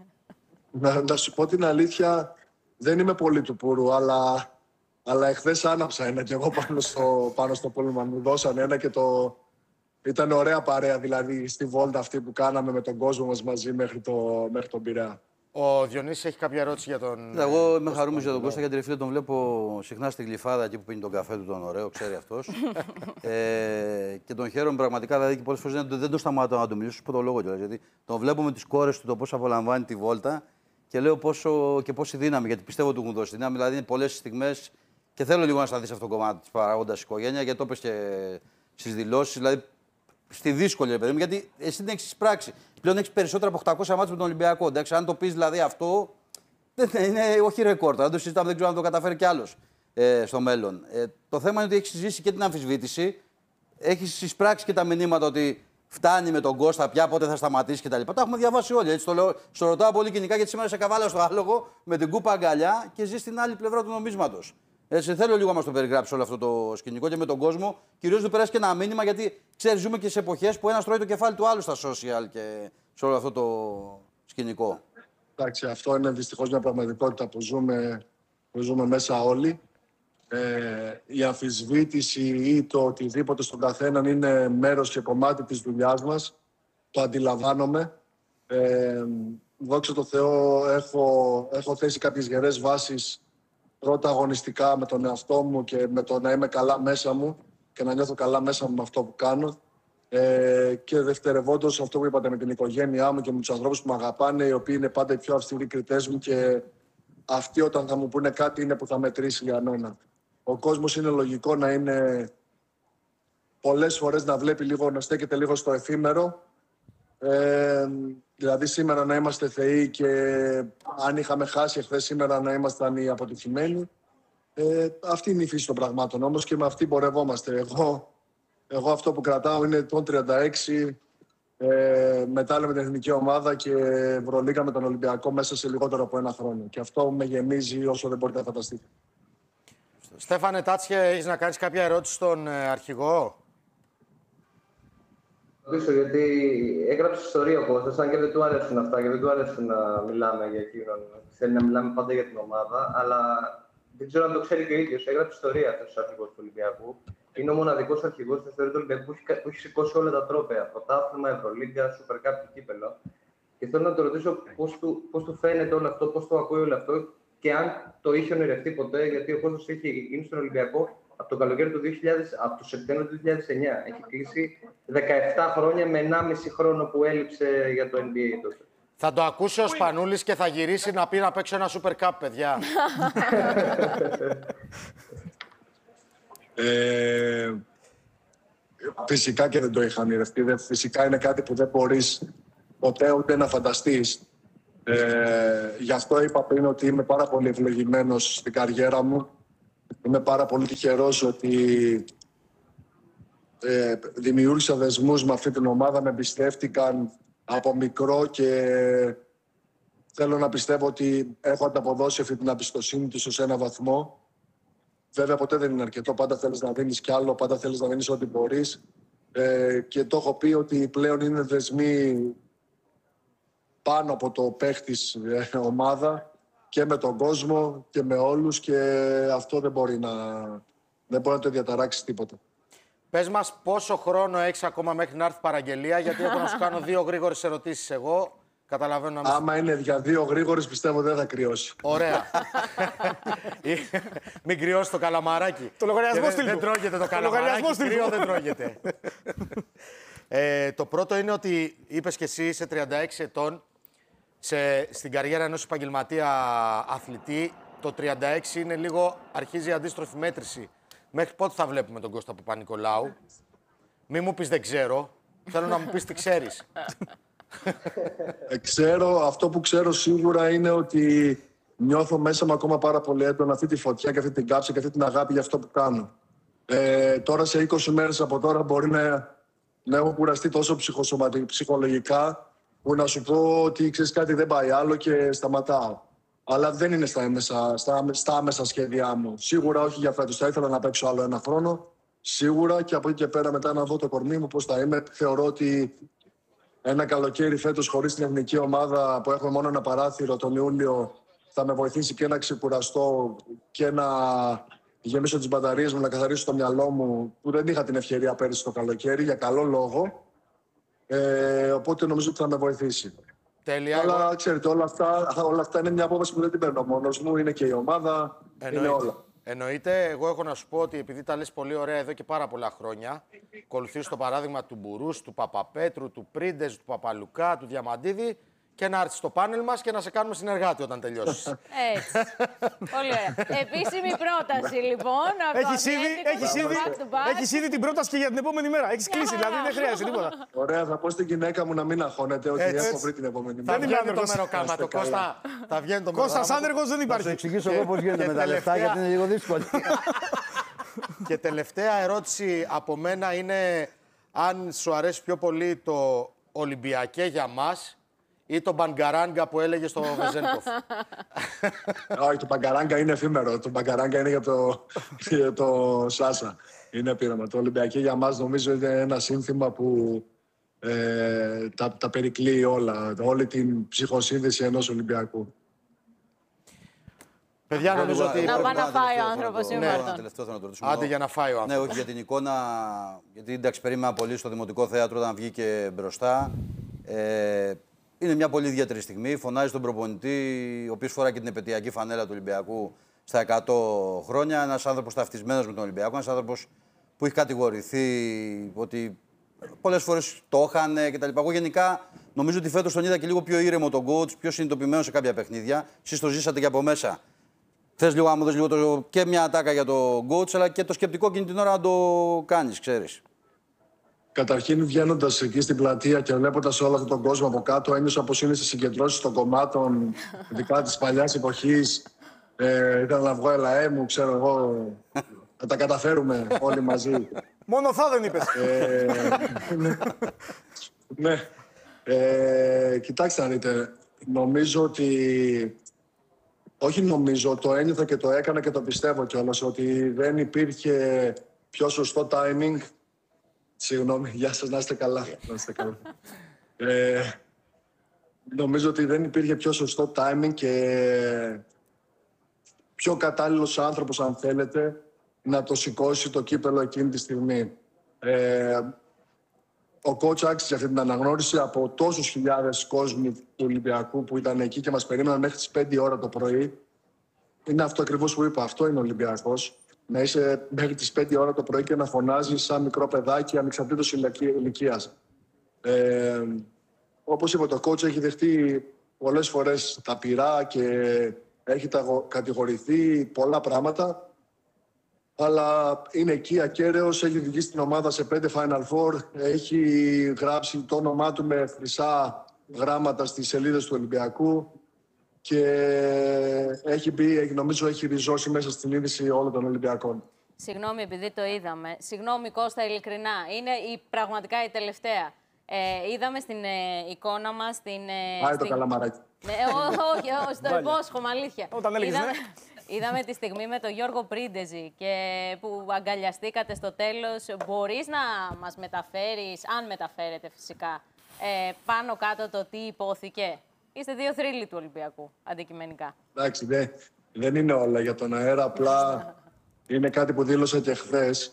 Να, να σου πω την αλήθεια, δεν είμαι πολύ του Πούρου, αλλά, αλλά εχθές άναψα ένα και εγώ πάνω στο, πάνω στο πούλμα. Μου δώσανε ένα και το... Ήταν ωραία παρέα, δηλαδή, στη βόλτα αυτή που κάναμε με τον κόσμο μας μαζί μέχρι, το, μέχρι τον Πειραιά. Ο Διονύσης έχει κάποια ερώτηση για τον... Εγώ είμαι χαρούμενος για τον Κώστα, γιατί φίλε τον βλέπω συχνά στη Γλυφάδα, εκεί που πίνει τον καφέ του, τον ωραίο, ξέρει αυτός. ε, και τον χαίρομαι πραγματικά, δηλαδή και πολλές φορές δεν, δεν το σταματάω να τον μιλήσω, σου πω το λόγο κιόλας. Γιατί τον βλέπω με τις κόρες του το πώς απολαμβάνει τη βόλτα και λέω πόσο και πόση δύναμη, γιατί πιστεύω ότι του έχουν δώσει δύναμη. Δηλαδή είναι πολλές στιγμές και θέλω λίγο να σταθεί σε αυτό το κομμάτι της παράγοντας οικογένεια, γιατί το είπες και στις δηλώσεις. Δηλαδή, στη δύσκολη, παιδί μου, γιατί εσύ την έχεις πράξει. Πλέον έχεις περισσότερα από οκτακόσια μάτς με τον Ολυμπιακό. Εντάξει, αν το πεις δηλαδή αυτό, δεν είναι όχι ρεκόρ. Δεν το συζητάμε, δεν ξέρω αν το καταφέρει κι άλλος ε, στο μέλλον. Ε, το θέμα είναι ότι έχεις ζήσει και την αμφισβήτηση, έχεις εισπράξει και τα μηνύματα ότι φτάνει με τον Κώστα πια, πότε θα σταματήσει κτλ. Τα έχουμε διαβάσει όλοι. Έτσι το λέω, στο ρωτάω πολύ κοινικά, γιατί σήμερα σε καβάλα στο άλογο με την κούπα αγκαλιά και ζει στην άλλη πλευρά του νομίσματος. Έτσι, θέλω λίγο να μας το περιγράψει όλο αυτό το σκηνικό και με τον κόσμο. Κυρίως του περάσει και ένα μήνυμα, γιατί ξέρεις, ζούμε και σε εποχές που ένας τρώει το κεφάλι του άλλου στα social και σε όλο αυτό το σκηνικό. Εντάξει, αυτό είναι δυστυχώς μια πραγματικότητα που ζούμε, που ζούμε μέσα όλοι. Ε, η αμφισβήτηση ή το οτιδήποτε στον καθέναν είναι μέρος και κομμάτι της δουλειάς μας. Το αντιλαμβάνομαι. Ε, δόξα τω Θεώ, έχω, έχω θέσει κάποιες γερές βάσεις. Πρώτα αγωνιστικά με τον εαυτό μου και με το να είμαι καλά μέσα μου και να νιώθω καλά μέσα μου με αυτό που κάνω. Ε, και δευτερευόντως αυτό που είπατε με την οικογένειά μου και με τους ανθρώπους που με αγαπάνε, οι οποίοι είναι πάντα οι πιο αυστηροί κριτές μου και αυτοί όταν θα μου πούνε κάτι είναι που θα μετρήσει για μένα. Ο κόσμος είναι λογικό να είναι πολλές φορές να βλέπει λίγο, να στέκεται λίγο στο εφήμερο. Ε, δηλαδή σήμερα να είμαστε θεοί και αν είχαμε χάσει εχθές σήμερα να ήμασταν οι αποτυχημένοι. Ε, αυτή είναι η φύση των πραγμάτων όμως και με αυτή πορευόμαστε. Εγώ, εγώ αυτό που κρατάω είναι τον τριάντα έξι, ε, μετάλλιο με την εθνική ομάδα και Ευρωλίγκα με τον Ολυμπιακό μέσα σε λιγότερο από ένα χρόνο. Και αυτό με γεμίζει όσο δεν μπορείτε να φανταστείτε. Στέφανε Τάτσια, έχεις να κάνεις κάποια ερώτηση στον ε, αρχηγό? Πίσω, γιατί έγραψε ιστορία ο Κώστας, αν και δεν του άρεσαν αυτά και δεν του άρεσε να μιλάμε για εκείνον. Θέλει να μιλάμε πάντα για την ομάδα, αλλά δεν ξέρω αν το ξέρει και ο ίδιος. Έγραψε ιστορία αυτός ο αρχηγός του Ολυμπιακού. Είναι ο μοναδικός αρχηγός στην ιστορία του Ολυμπιακού που έχει σηκώσει όλα τα τρόπαια. Πρωτάθλημα, Ευρωλίγκα, Super Cup και κύπελλο. Και θέλω να το ρωτήσω πώς του, πώς του φαίνεται όλο αυτό, πώς το ακούει όλο αυτό και αν το είχε ονειρευτεί ποτέ, γιατί ο Κώστας έχει γίνει στον Ολυμπιακό από το καλοκαίρι του δύο χιλιάδες, από το Σεπτέμβριο του δύο χιλιάδες εννιά. Έχει κλείσει δεκαεπτά χρόνια με ενάμιση χρόνο που έλειψε για το N B A τότε. Θα το ακούσει ο Σπανούλης και θα γυρίσει να πει να παίξω ένα Super Cup, παιδιά. ε, φυσικά και δεν το είχα ονειρευτεί. Φυσικά είναι κάτι που δεν μπορείς ποτέ ούτε να φανταστείς. Ε, γι' αυτό είπα πριν ότι είμαι πάρα πολύ ευλογημένος στην καριέρα μου. Είμαι πάρα πολύ τυχερός ότι ε, δημιούργησα δεσμούς με αυτή την ομάδα, με εμπιστεύτηκαν από μικρό και θέλω να πιστεύω ότι έχω ανταποδώσει αυτή την εμπιστοσύνη τους ως ένα βαθμό. Βέβαια ποτέ δεν είναι αρκετό, πάντα θέλεις να δίνεις κι άλλο, πάντα θέλεις να δίνεις ό,τι μπορείς. Ε, και το έχω πει ότι πλέον είναι δεσμοί πάνω από το παίχτης ε, ομάδα και με τον κόσμο και με όλους και αυτό δεν μπορεί να, δεν μπορεί να το διαταράξει τίποτα. Πες μας πόσο χρόνο έχεις ακόμα μέχρι να έρθει παραγγελία, γιατί έχω να σου κάνω δύο γρήγορες ερωτήσεις εγώ. Καταλαβαίνω να Άμα είναι για δύο γρήγορες, πιστεύω δεν θα κρυώσει. Ωραία. Μην κρυώσει το καλαμαράκι. Το λογαριασμό στείλ Δεν τρώγεται το καλαμαράκι, κρύο δεν τρώγεται. ε, το πρώτο είναι ότι είπες και εσύ είσαι τριάντα έξι ετών. Σε, στην καριέρα ενός επαγγελματία αθλητή, το τριάντα έξι είναι λίγο, αρχίζει η αντίστροφη μέτρηση. Μέχρι πότε θα βλέπουμε τον Κώστα Παπα-Νικολάου? Μη μου πεις δεν ξέρω, θέλω να μου πεις τι ξέρεις. Ε, ξέρω, αυτό που ξέρω σίγουρα είναι ότι νιώθω μέσα μου ακόμα πάρα πολύ έντονα αυτή τη φωτιά και αυτή την κάψη και αυτή την αγάπη για αυτό που κάνω. Ε, τώρα σε είκοσι μέρες από τώρα μπορεί να, να έχω κουραστεί τόσο ψυχολογικά που να σου πω ότι ξέρεις κάτι, δεν πάει άλλο και σταματάω. Αλλά δεν είναι στα άμεσα, στα, στα άμεσα σχέδιά μου. Σίγουρα όχι για φέτος. Θα ήθελα να παίξω άλλο ένα χρόνο. Σίγουρα, και από εκεί και πέρα μετά να δω το κορμί μου πώς θα είμαι. Θεωρώ ότι ένα καλοκαίρι φέτος χωρίς την εθνική ομάδα που έχουμε μόνο ένα παράθυρο τον Ιούλιο θα με βοηθήσει και να ξεκουραστώ και να γεμίσω τις μπαταρίες μου, να καθαρίσω το μυαλό μου, που δεν είχα την ευκαιρία πέρυσι το καλοκαίρι για καλό λόγο. Ε, οπότε νομίζω ότι θα με βοηθήσει. Τέλεια. Αλλά Εγώ... ξέρετε, όλα αυτά, όλα αυτά είναι μια απόφαση που δεν την παίρνω μόνος μου. Είναι και η ομάδα, Εννοείται. είναι όλα. Εννοείται. Εγώ έχω να σου πω ότι επειδή τα λες πολύ ωραία εδώ και πάρα πολλά χρόνια, ακολουθείς το παράδειγμα του Μπουρούς, του Παπαπέτρου, του Πρίντεζ, του Παπαλουκά, του Διαμαντίδη, και να έρθεις στο πάνελ μας και να σε κάνουμε συνεργάτη όταν τελειώσεις. Έτσι. Πολύ ωραία. Επίσημη πρόταση, λοιπόν. Έχεις ήδη, έχεις, ήδη, έχεις ήδη την πρόταση και για την επόμενη μέρα. Έχεις κλείσει, δηλαδή δεν χρειάζεται τίποτα. Ωραία, θα πω στην γυναίκα μου να μην αγχώνεται ότι Έτσι. έχω βρει την επόμενη Θα μέρα. βγαίνει το μεροκάματο, Κώστα. Θα βγαίνει το Κώστας μεροκάματο. άνεργος δεν Θα υπάρχει. σου εξηγήσω εγώ πώς γίνεται με τα λεφτά, γιατί είναι λίγο δύσκολο. Και τελευταία ερώτηση από μένα είναι αν σου αρέσει πιο πολύ το Ολυμπιακέ για μας ή το Μπαγκαράγκα που έλεγε στο Βεζένκοφ. Όχι, το Μπαγκαράγκα είναι εφήμερο. Το Μπαγκαράγκα είναι για το, για το Σάσα. Είναι πείραμα. Το Ολυμπιακέ για μας νομίζω είναι ένα σύνθημα που ε, τα, τα περικλείει όλα. Όλη την ψυχοσύνδεση ενός Ολυμπιακού. Παιδιά, νομίζω ότι... Να πάει να φάει ο άνθρωπος Ναι, σήμερα. ένα τελευταίο θέλω να το ρωτήσουμε. Άντε για να φάει ο Ναι, άνθρωπος. όχι για την εικόνα. Γιατί εντάξει, περίμενα πολύ στο Δημοτικό Θέατρο όταν βγήκε μπροστά. Ε, είναι μια πολύ ιδιαίτερη στιγμή. Φωνάζει τον προπονητή, ο οποίος φοράει και την επαιτειακή φανέλα του Ολυμπιακού στα εκατό χρόνια. Ένας άνθρωπος ταυτισμένος με τον Ολυμπιακό. Ένας άνθρωπος που έχει κατηγορηθεί ότι πολλές φορές το είχαν κτλ. Εγώ γενικά νομίζω ότι φέτος τον είδα και λίγο πιο ήρεμο τον coach, πιο συνειδητοποιημένο σε κάποια παιχνίδια. Εσείς το ζήσατε και από μέσα. Θες λίγο, άμα δώσεις λίγο το, και μια ατάκα για το coach, αλλά και το σκεπτικό εκείνη την ώρα να το κάνεις, ξέρεις. Καταρχήν, βγαίνοντας εκεί στην πλατεία και βλέποντας όλο αυτόν τον κόσμο από κάτω, ένιωσα πως είναι στις συγκεντρώσεις των κομμάτων, ειδικά της παλιάς εποχής. Ε, ήθελα να βγω, έλα, ε, μου, ξέρω εγώ, να τα καταφέρουμε όλοι μαζί. Μόνο θα δεν είπες. Ε, ναι. ναι. Ε, κοιτάξτε να δείτε, νομίζω ότι... Όχι νομίζω, το ένιωθα και το έκανα και το πιστεύω κιόλας, ότι δεν υπήρχε πιο σωστό timing. Συγγνώμη, γεια σας, να είστε καλά. Να είστε καλά. Ε, νομίζω ότι δεν υπήρχε πιο σωστό timing και πιο κατάλληλος άνθρωπος, αν θέλετε, να το σηκώσει το κύπελο εκείνη τη στιγμή. Ε, ο coach άξιζε αυτή την αναγνώριση από τόσους χιλιάδες κόσμου του Ολυμπιακού που ήταν εκεί και μας περίμεναν μέχρι τις πέντε ώρα το πρωί. Είναι αυτό ακριβώς που είπα. Αυτό είναι ο Ολυμπιακός. Να είσαι μέχρι τις πέντε ώρα το πρωί και να φωνάζεις σαν μικρό παιδάκι ανεξαρτήτως ηλικίας. Ε, όπως είπα, το coach έχει δεχτεί πολλές φορές τα πειρά και έχει κατηγορηθεί πολλά πράγματα. Αλλά είναι εκεί ακέραιος, έχει οδηγήσει την ομάδα σε πέντε Final Four, έχει γράψει το όνομά του με χρυσά γράμματα στις σελίδες του Ολυμπιακού και έχει μπει, νομίζω έχει ριζώσει μέσα στην είδηση όλων των Ολυμπιακών. Συγγνώμη, επειδή το είδαμε. Συγγνώμη, Κώστα, ειλικρινά. Είναι η, πραγματικά η τελευταία. Ε, είδαμε στην ε, εικόνα μας την... Ε, Πάει στην... το καλαμαράκι. Ναι, όχι, όχι, στο υπόσχομαι, αλήθεια. Όταν έλεγες είδαμε, ναι. είδαμε τη στιγμή με τον Γιώργο Πρίντεζη και που αγκαλιαστήκατε στο τέλος. Μπορείς να μας μεταφέρεις, αν μεταφέρετε φυσικά, ε, πάνω κάτω το τι υπόθηκε. Είστε δύο θρύλοι του Ολυμπιακού, αντικειμενικά. Εντάξει, δε, δεν είναι όλα για τον αέρα, απλά είναι κάτι που δήλωσα και χθες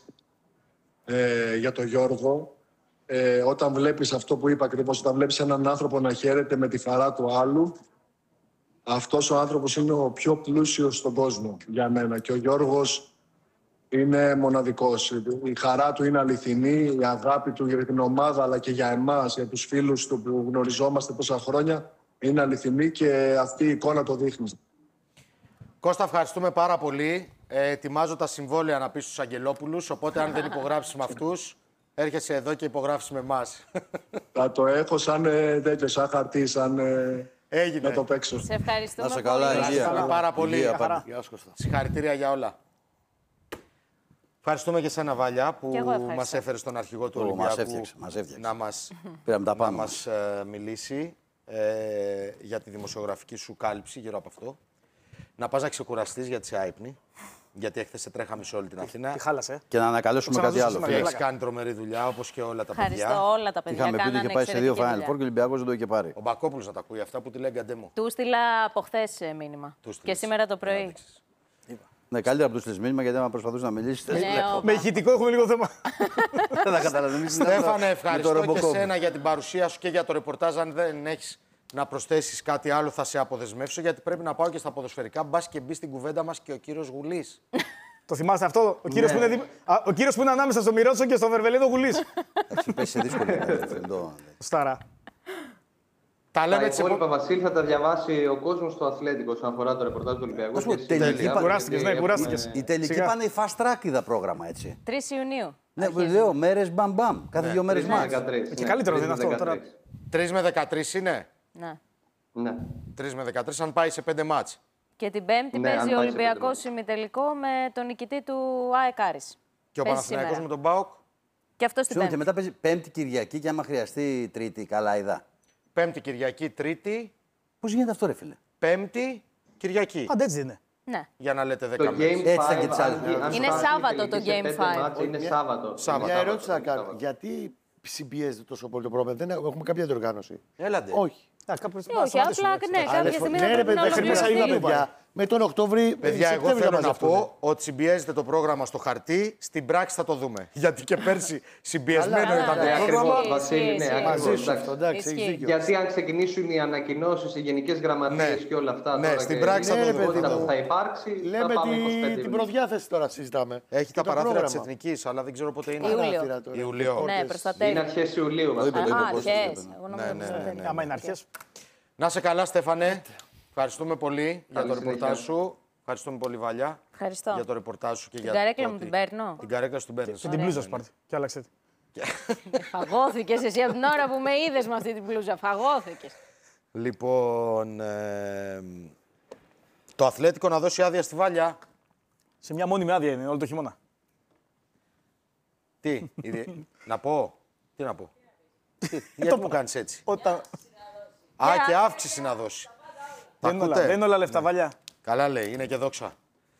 ε, για τον Γιώργο. Ε, όταν βλέπεις αυτό που είπα ακριβώς, όταν βλέπεις έναν άνθρωπο να χαίρεται με τη χαρά του άλλου, αυτός ο άνθρωπος είναι ο πιο πλούσιος στον κόσμο για μένα. Και ο Γιώργος είναι μοναδικός. Η χαρά του είναι αληθινή, η αγάπη του για την ομάδα, αλλά και για εμάς, για τους φίλους του που γνωριζόμαστε τόσα χρόνια, είναι αληθινή και αυτή η εικόνα το δείχνει. Κώστα, ευχαριστούμε πάρα πολύ. Ε, ετοιμάζω τα συμβόλαια να πεις στους Αγγελόπουλους, οπότε αν δεν υπογράψεις με αυτούς, έρχεσαι εδώ και υπογράφεις με εμάς. Θα το έχω σαν ε, τέτοιο, σαν χαρτί, σαν ε, Έγινε. να το παίξω. Σε ευχαριστούμε Να σε πολύ. καλά, υγεία. Ευχαριστούμε πάρα πολύ. Υγεία, πάντα. Συγχαρητήρια για όλα. Ευχαριστούμε και σένα, Βάλια, που ευχαριστώ. μας έφερε στον αρχηγό του Ω, Ολυμπιακού μας έφτιαξε, μας έφτιαξε. να μας, Πήραμε τα να πάνω μας ε, μιλήσει ε, για τη δημοσιογραφική σου κάλυψη γύρω από αυτό. Να πας να ξεκουραστείς γιατί είσαι άυπνη. Γιατί έχετε σε τρέχαμε σε όλη την Αθήνα. Τι χάλασε. Και να ανακαλέσουμε κάτι άλλο. σήμερα. Έχει κάνει τρομερή δουλειά όπως και όλα τα Ευχαριστώ παιδιά. όλα τα παιδιά. Είχαμε πει ότι Κάνανε είχε πάει σε δύο εξαιρετική Final Four δουλειά. και ο Ολυμπιακός δεν το είχε πάρει. Ο Μπακόπουλος να τα ακούει αυτά που τη λέει Γκαντέμο. Του στείλα από χθε μήνυμα. Του Και στείλες. σήμερα το πρωί. Ναι, καλύτερα από του στείλει μήνυμα γιατί άμα προσπαθούσε να μιλήσει. Ναι, όπα. Με ηχητικό έχουμε λίγο θέμα. Δεν θα καταλαβαίνει. Στέφανε, ευχαριστώ και σένα για την παρουσία σου και για το ρεπορτάζ. Αν δεν έχεις να προσθέσεις κάτι άλλο, θα σε αποδεσμεύσω γιατί πρέπει να πάω και στα ποδοσφαιρικά. Μπας και μπει στην κουβέντα μας και ο κύριος Γουλής. Το θυμάστε αυτό, ο κύριος, που, είναι, δι- Α, ο κύριος που είναι ανάμεσα στο Μιρότσο και στο Βερβελίδο Γουλής. Εντάξει, πέσει σε δύσκολη κατάσταση. Στάρα. Τα Τα λέμε τις επο... υπόλοιπα, Βασίλη, θα τα διαβάσει ο κόσμος στο Αθλέτικο όσον αφορά το ρεπορτάζ του Ολυμπιακού. Ας πούμε, Και εσύ, τελική Τέλεια, πα- Κουράστηκες, ναι, γιατί κουράστηκες. έχουμε- Η τελική Σιγά. πάνε fast track είδα πρόγραμμα έτσι. τρεις Ιουνίου. Ναι, αρχίζει. λέω μέρε μπαμ μπαμ. Κάθε δύο μέρε τρεις με μάτς. δεκατρείς, Και ναι, καλύτερο τρεις δεν είναι με αυτό, τώρα. δεκατρείς. τρεις με δεκατρείς είναι. Ναι. Ναι. τρεις με δεκατρείς αν πάει σε πέντε μάτς. Και την Πέμπτη Ναι, αν παίζει ο πάει σε Ολυμπιακός πέντε ημιτελικό με τον νικητή του ΑΕΚ Άρης. Και ο Παίζει Παναθηναϊκός σήμερα. με τον ΠΑΟΚ. Και αυτό στην Συγγνώμη, και Πέμπτη. μετά παίζει Πέμπτη Κυριακή και άμα χρειαστεί Τρίτη, καλά είδα. Πέμπτη Κυριακή, Τρίτη. Πώ γίνεται αυτό, ρε φίλε. Πέμπτη Κυριακή. Πάντα έτσι δεν είναι. Ναι. Για να λέτε Το δέκα Game μέρες. Έτσι θα πέντε, και τις άλλες. αν- αν Είναι φτάσει η Σάββατο το τελική σε Game πέντε πέντε. μάτς, Είναι Σάββατο. Σάββατο. Μια ερώτηση να κάνω. Σάββατο. Γιατί συμπιέζεται τόσο πολύ το πρόβλημα, δεν έχουμε κάποια διοργάνωση. Έλατε. Όχι. Α, κάπου Ε, όχι, απλά ναι, κάποια στιγμή θα Ναι, ρε πρέπει να παιδιά, μέχρι μέσα είδα ολοκληρωθεί. παιδιά. Με τον Οκτώβρη, Παιδιά, εγώ Σεπτέμβρη θέλω θα να μαζευτούν. πω ότι συμπιέζεται το πρόγραμμα στο χαρτί, στην πράξη θα το δούμε. Γιατί και πέρσι συμπιεσμένο Καλά, ήταν ναι, το Ναι, πρόγραμμα. ακριβώς, Ισχύει, Βασίλη, ναι, ισχύει. ακριβώς, Μαζί σου εντάξει. αυτό, εντάξει, Ισχύει. έχεις δίκιο. Γιατί αν ξεκινήσουν οι ανακοινώσεις, οι γενικές γραμματείες Ναι. και όλα αυτά. Ναι, τώρα στην και πράξη η θα το δούμε. δημιουργικότητα παιδί που μου. θα υπάρξει. Λέμε θα πάμε τη- είκοσι πέντε την Ιουνίου. προδιάθεση τώρα συζητάμε. Έχει Και τα το παράθυρα τη πρόγραμμα. Εθνική, αλλά δεν ξέρω πότε είναι. Ιούλιο. Παράθυρα τώρα. Ιουλίου. Ναι, προς τα Είναι τέλη. αρχές Ιουλίου. Το είπε, Βασίλη. το είπε Α, πώς το αρχές. είπε. Εγώ Ναι, νόμιζα ναι, προς τα ναι, τέλη. ναι. Άμα είναι αρχές. Να σε καλά, Στέφανε. Ευχαριστούμε πολύ για Καλή το ρεπορτάζ συνέχεια. σου. Ευχαριστούμε πολύ, Βαλιά, Ευχαριστώ. για το ρεπορτάζ σου και Την για καρέκλα το μου ότι- την παίρνω. Την καρέκλα σου την παίρνεις. Και την πλούζα σου πάρτε. Και άλλαξε. Φαγώθηκες εσύ από την ώρα που με είδες με αυτή την πλούζα. Φαγώθηκες. Λοιπόν, ε, το Αθλέτικο να δώσει άδεια στη Βάλια. Σε μια μόνιμη άδεια είναι όλο το χειμώνα. Τι, η- να πω, τι να πω. Τι, γιατί μου κάνεις έτσι. Όταν... Α, και αύξηση να δώσει. Τα Δεν είναι όλα, ακούτε? δεν είναι όλα λεφτά, Βαλιά. Καλά λέει, είναι και δόξα.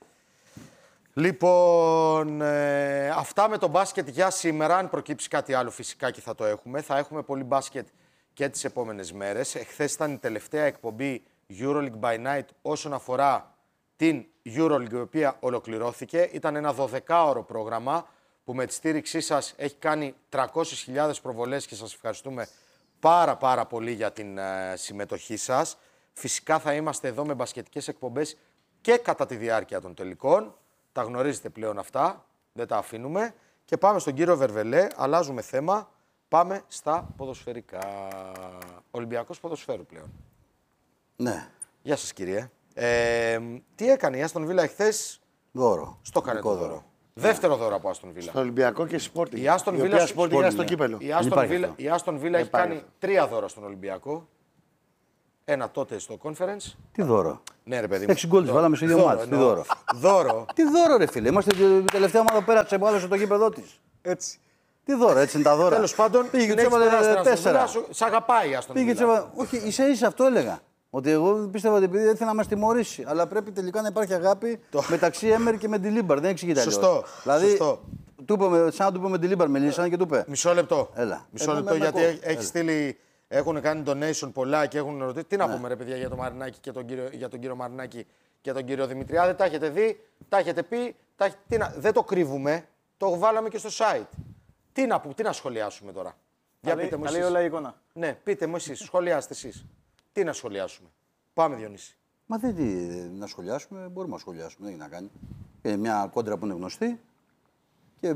Λοιπόν, ε, αυτά με το μπάσκετ για σήμερα. Αν προκύψει κάτι άλλο φυσικά και θα το έχουμε. Θα έχουμε πολύ μπάσκετ και τις επόμενες μέρες. Εχθές ήταν η τελευταία εκπομπή EuroLeague by Night όσον αφορά την EuroLeague, η οποία ολοκληρώθηκε. Ήταν ένα δωδεκάωρο πρόγραμμα που με τη στήριξή σας έχει κάνει τριακόσιες χιλιάδες προβολές και σας ευχαριστούμε πάρα πάρα πολύ για την ε, συμμετοχή σας. Φυσικά θα είμαστε εδώ με μπασκετικές εκπομπές και κατά τη διάρκεια των τελικών. Τα γνωρίζετε πλέον αυτά, δεν τα αφήνουμε. Και πάμε στον κύριο Βερβελέ, αλλάζουμε θέμα, πάμε στα ποδοσφαιρικά. Ολυμπιακός ποδοσφαίρου πλέον. Ναι, Γεια σας κύριε. Ε, τι έκανε η Άστον Βίλα εχθές, δώρο. στο έκανε το Δικό δώρο. Δεύτερο δώρο από Άστον Βίλα. Στο Ολυμπιακό και Sporting. Η Άστον η Βίλα οποία στο- Sporting είναι στο Sporting, κύπελο. Η Άστον υπάρχει Βίλα, αυτό. η Άστον Βίλα έχει υπάρχει κάνει αυτό. τρία δώρα στον Ολυμπιακό. Ένα τότε στο conference. Τι δώρο. Ναι, ρε παιδί μου. Έξι γκολ τις βάλαμε σε δύο μάτς. Τι εννοώ. δώρο. Δώρο. Τι δώρο, ρε φίλε. Είμαστε η τελευταία ομάδα που πέρασε που άλλωσε το γήπεδό τη. Έτσι. Τι δώρο, έτσι είναι τα δώρα. Τέλος πάντων, πήγε την και έχεις έβαλε περάσει την Άστον τέσσερα. Βίλα, σου- Σ' αγαπάει η Άστον Πήγε και Βίλα. έβαλε. Όχι, ίσα ίσα αυτό έλεγα. Ότι εγώ πίστευα ότι επειδή ήθελε να μα τιμωρήσει. Αλλά πρέπει τελικά να υπάρχει αγάπη μεταξύ Έμερ και Μεντιλίμπαρ. Δεν εξηγείται αλλιώς. Σωστό, Δηλαδή, σωστό. του είπε, σαν να του είπε Μεντιλίμπαρ, μιλήσανε και του είπε. Μισό λεπτό. Έλα. Μισό Ε, λεπτό, με- με γιατί ακούω. έχει- έχει Έλα. στείλει. Έχουν κάνει donation πολλά και έχουν ρωτήσει. Τι να Ναι. πούμε, ρε παιδιά, για τον Μαρινάκη και τον κύριο, για τον κύριο Μαρινάκη και τον κύριο Δημητριά. Δεν τα έχετε δει, τα έχετε πει. Τα, έχ- τι να, δεν το κρύβουμε. Το βάλαμε και στο site. Τι να, που- τι να σχολιάσουμε τώρα. Για Τα λέει- πείτε μου τα λέει εσείς. όλα η εικόνα. Ναι, πείτε μου εσείς. Σχολιάστε εσείς. Τι να σχολιάσουμε. Πάμε, Διονύση. Μα δεν τι, να σχολιάσουμε, μπορούμε να σχολιάσουμε, δεν έχει να κάνει. Είναι μια κόντρα που είναι γνωστή. Και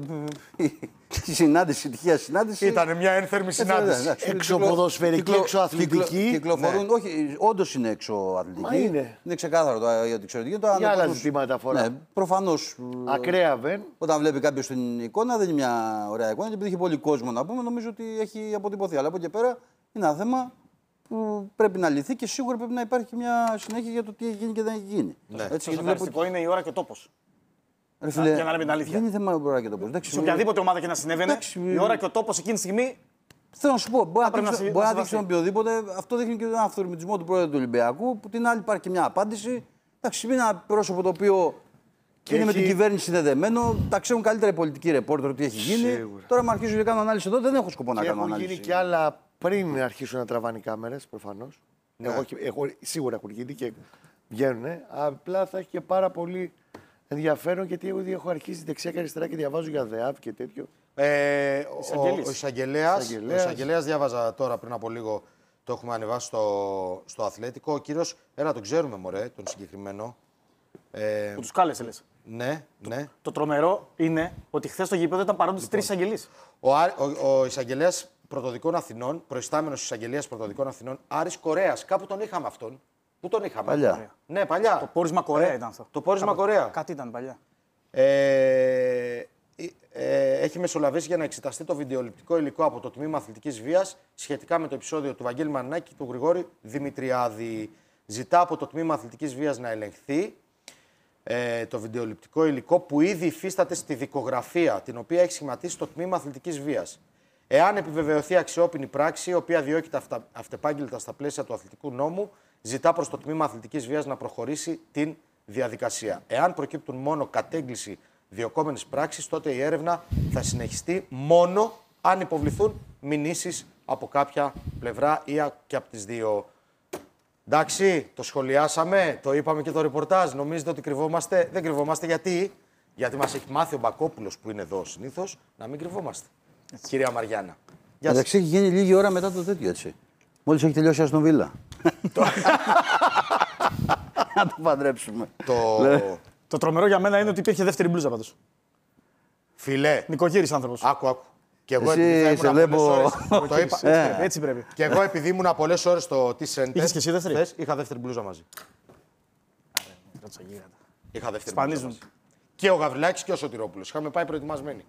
η συνάντηση, η τυχαία συνάντηση. Ήταν μια ένθερμη συνάντηση. εντάξει. Έξω Κυκλο- ποδοσφαιρική, κυκλο- έξω αθλητική. κυκλο- Κυκλοφορούν, όχι, όντω είναι έξω αθλητική. Μα είναι. Είναι ξεκάθαρο το, γιατί ξέρω τι γίνεται. Το Για άλλο άλλα κόσμος- ζητήματα αφορά. Ναι, προφανώ. Ακραία βεν. Όταν βλέπει κάποιο την εικόνα, δεν είναι μια ωραία εικόνα. Και επειδή έχει πολύ κόσμο να πούμε, νομίζω ότι έχει αποτυπωθεί. Αλλά από εκεί και πέρα είναι ένα θέμα που πρέπει να λυθεί και σίγουρα πρέπει να υπάρχει μια συνέχεια για το τι έχει γίνει και δεν έχει γίνει. Ναι. Έτσι, Το γιατί βλέπω- σοκαριστικό είναι η ώρα και ο τόπος. Ρε φίλε, για να λέμε την αλήθεια. Δεν είναι θέμα μπορεί και το πώς. Σε οποιαδήποτε ομάδα και να συνέβαινε, η ώρα και ο τόπος εκείνη τη στιγμή. Θέλω να σου πω, μπορεί να, να, δείξει, να, μπορεί να, να δείξει τον οποιοδήποτε. Αυτό δείχνει και τον αυθορμητισμό του πρόεδρου του Ολυμπιακού. Που την άλλη υπάρχει και μια απάντηση. Εντάξει, είναι ένα πρόσωπο το οποίο και είναι έχει... με την κυβέρνηση συνδεδεμένο. Τα ξέρουν καλύτερα οι πολιτικοί ρεπόρτερ τι έχει γίνει. Σίγουρα. Τώρα, με αρχίζουν να κάνω ανάλυση εδώ, δεν έχω σκοπό να και κάνω έχουν ανάλυση. Έχουν γίνει κι άλλα πριν αρχίσουν να τραβάνε οι κάμερες, προφανώς. Ναι. Εγώ, έχω, σίγουρα έχουν γίνει και βγαίνουν. Απλά θα έχει και πάρα πολύ ενδιαφέρον γιατί εγώ έχω αρχίσει δεξιά και αριστερά και διαβάζω για ΔΕΑΒ και τέτοιο. Ε, ο ο εισαγγελέας, διάβαζα τώρα πριν από λίγο, το έχουμε ανεβάσει στο, στο Αθλέτικο. Ο κύριος, ένα τον ξέρουμε μωρέ, τον συγκεκριμένο. Ε, που τους κάλεσε λες. Ναι, ναι. Το, το τρομερό είναι ότι χθες στο γήπεδο ήταν παρόντες λοιπόν. τρεις εισαγγελείς. Ο, ο, ο εισαγγελέας Πρωτοδικών Αθηνών, προϊστάμενος εισαγγελέας Πρωτοδικών Αθηνών, Άρης Κορέας. Κάπου τον είχαμε αυτόν. Πού τον είχαμε. Παλιά. Ναι, παλιά. Το πόρισμα Κορέα ήταν αυτό. Το πόρισμα Κορέα. Κάτι ήταν παλιά. Ε, ε, έχει μεσολαβήσει για να εξεταστεί το βιντεοληπτικό υλικό από το Τμήμα Αθλητικής Βίας σχετικά με το επεισόδιο του Βαγγέλη Μαρινάκη και του Γρηγόρη Δημητριάδη. Ζητά από το Τμήμα Αθλητικής Βίας να ελεγχθεί ε, το βιντεοληπτικό υλικό που ήδη υφίσταται στη δικογραφία, την οποία έχει σχηματίσει το Τμήμα Αθλητικής Βίας. Εάν επιβεβαιωθεί αξιόπινη πράξη, η οποία διώκεται αυτα, αυτεπάγγελτα στα πλαίσια του αθλητικού νόμου, ζητά προς το Τμήμα Αθλητικής Βίας να προχωρήσει την διαδικασία. Εάν προκύπτουν μόνο κατέγκληση διωκόμενης πράξης, τότε η έρευνα θα συνεχιστεί μόνο αν υποβληθούν μηνύσεις από κάποια πλευρά ή και από τις δύο. Εντάξει, το σχολιάσαμε, το είπαμε και το ρεπορτάζ. Νομίζετε ότι κρυβόμαστε? Δεν κρυβόμαστε γιατί, γιατί μας έχει μάθει ο Μπακόπουλος που είναι εδώ συνήθως να μην κρυβόμαστε. Έτσι. Κυρία Μαριάννα. Εντάξει, έχει γίνει λίγη ώρα μετά το τέτοιο έτσι. Μόλις έχει τελειώσει η Αστον Βίλα. Να το παντρέψουμε. Το... το τρομερό για μένα είναι ότι υπήρχε δεύτερη μπλούζα πάντως. Φιλέ. Νοικοκύρης άνθρωπος. Άκου, άκου. Και εγώ εσύ επειδή σε βλέπω... ώρες, το είπα. Έτσι, ε. πρέπει, έτσι πρέπει. Και εγώ επειδή ήμουν πολλές ώρες στο T-Center. Είχες και εσύ δεύτερη? Θες, είχα δεύτερη μπλούζα μαζί. Είχα δεύτερη μπλούζα μαζί. Και ο Γαβριλάκης και ο Σωτηρόπουλος. Είχαμε πάει προετοιμασμένοι.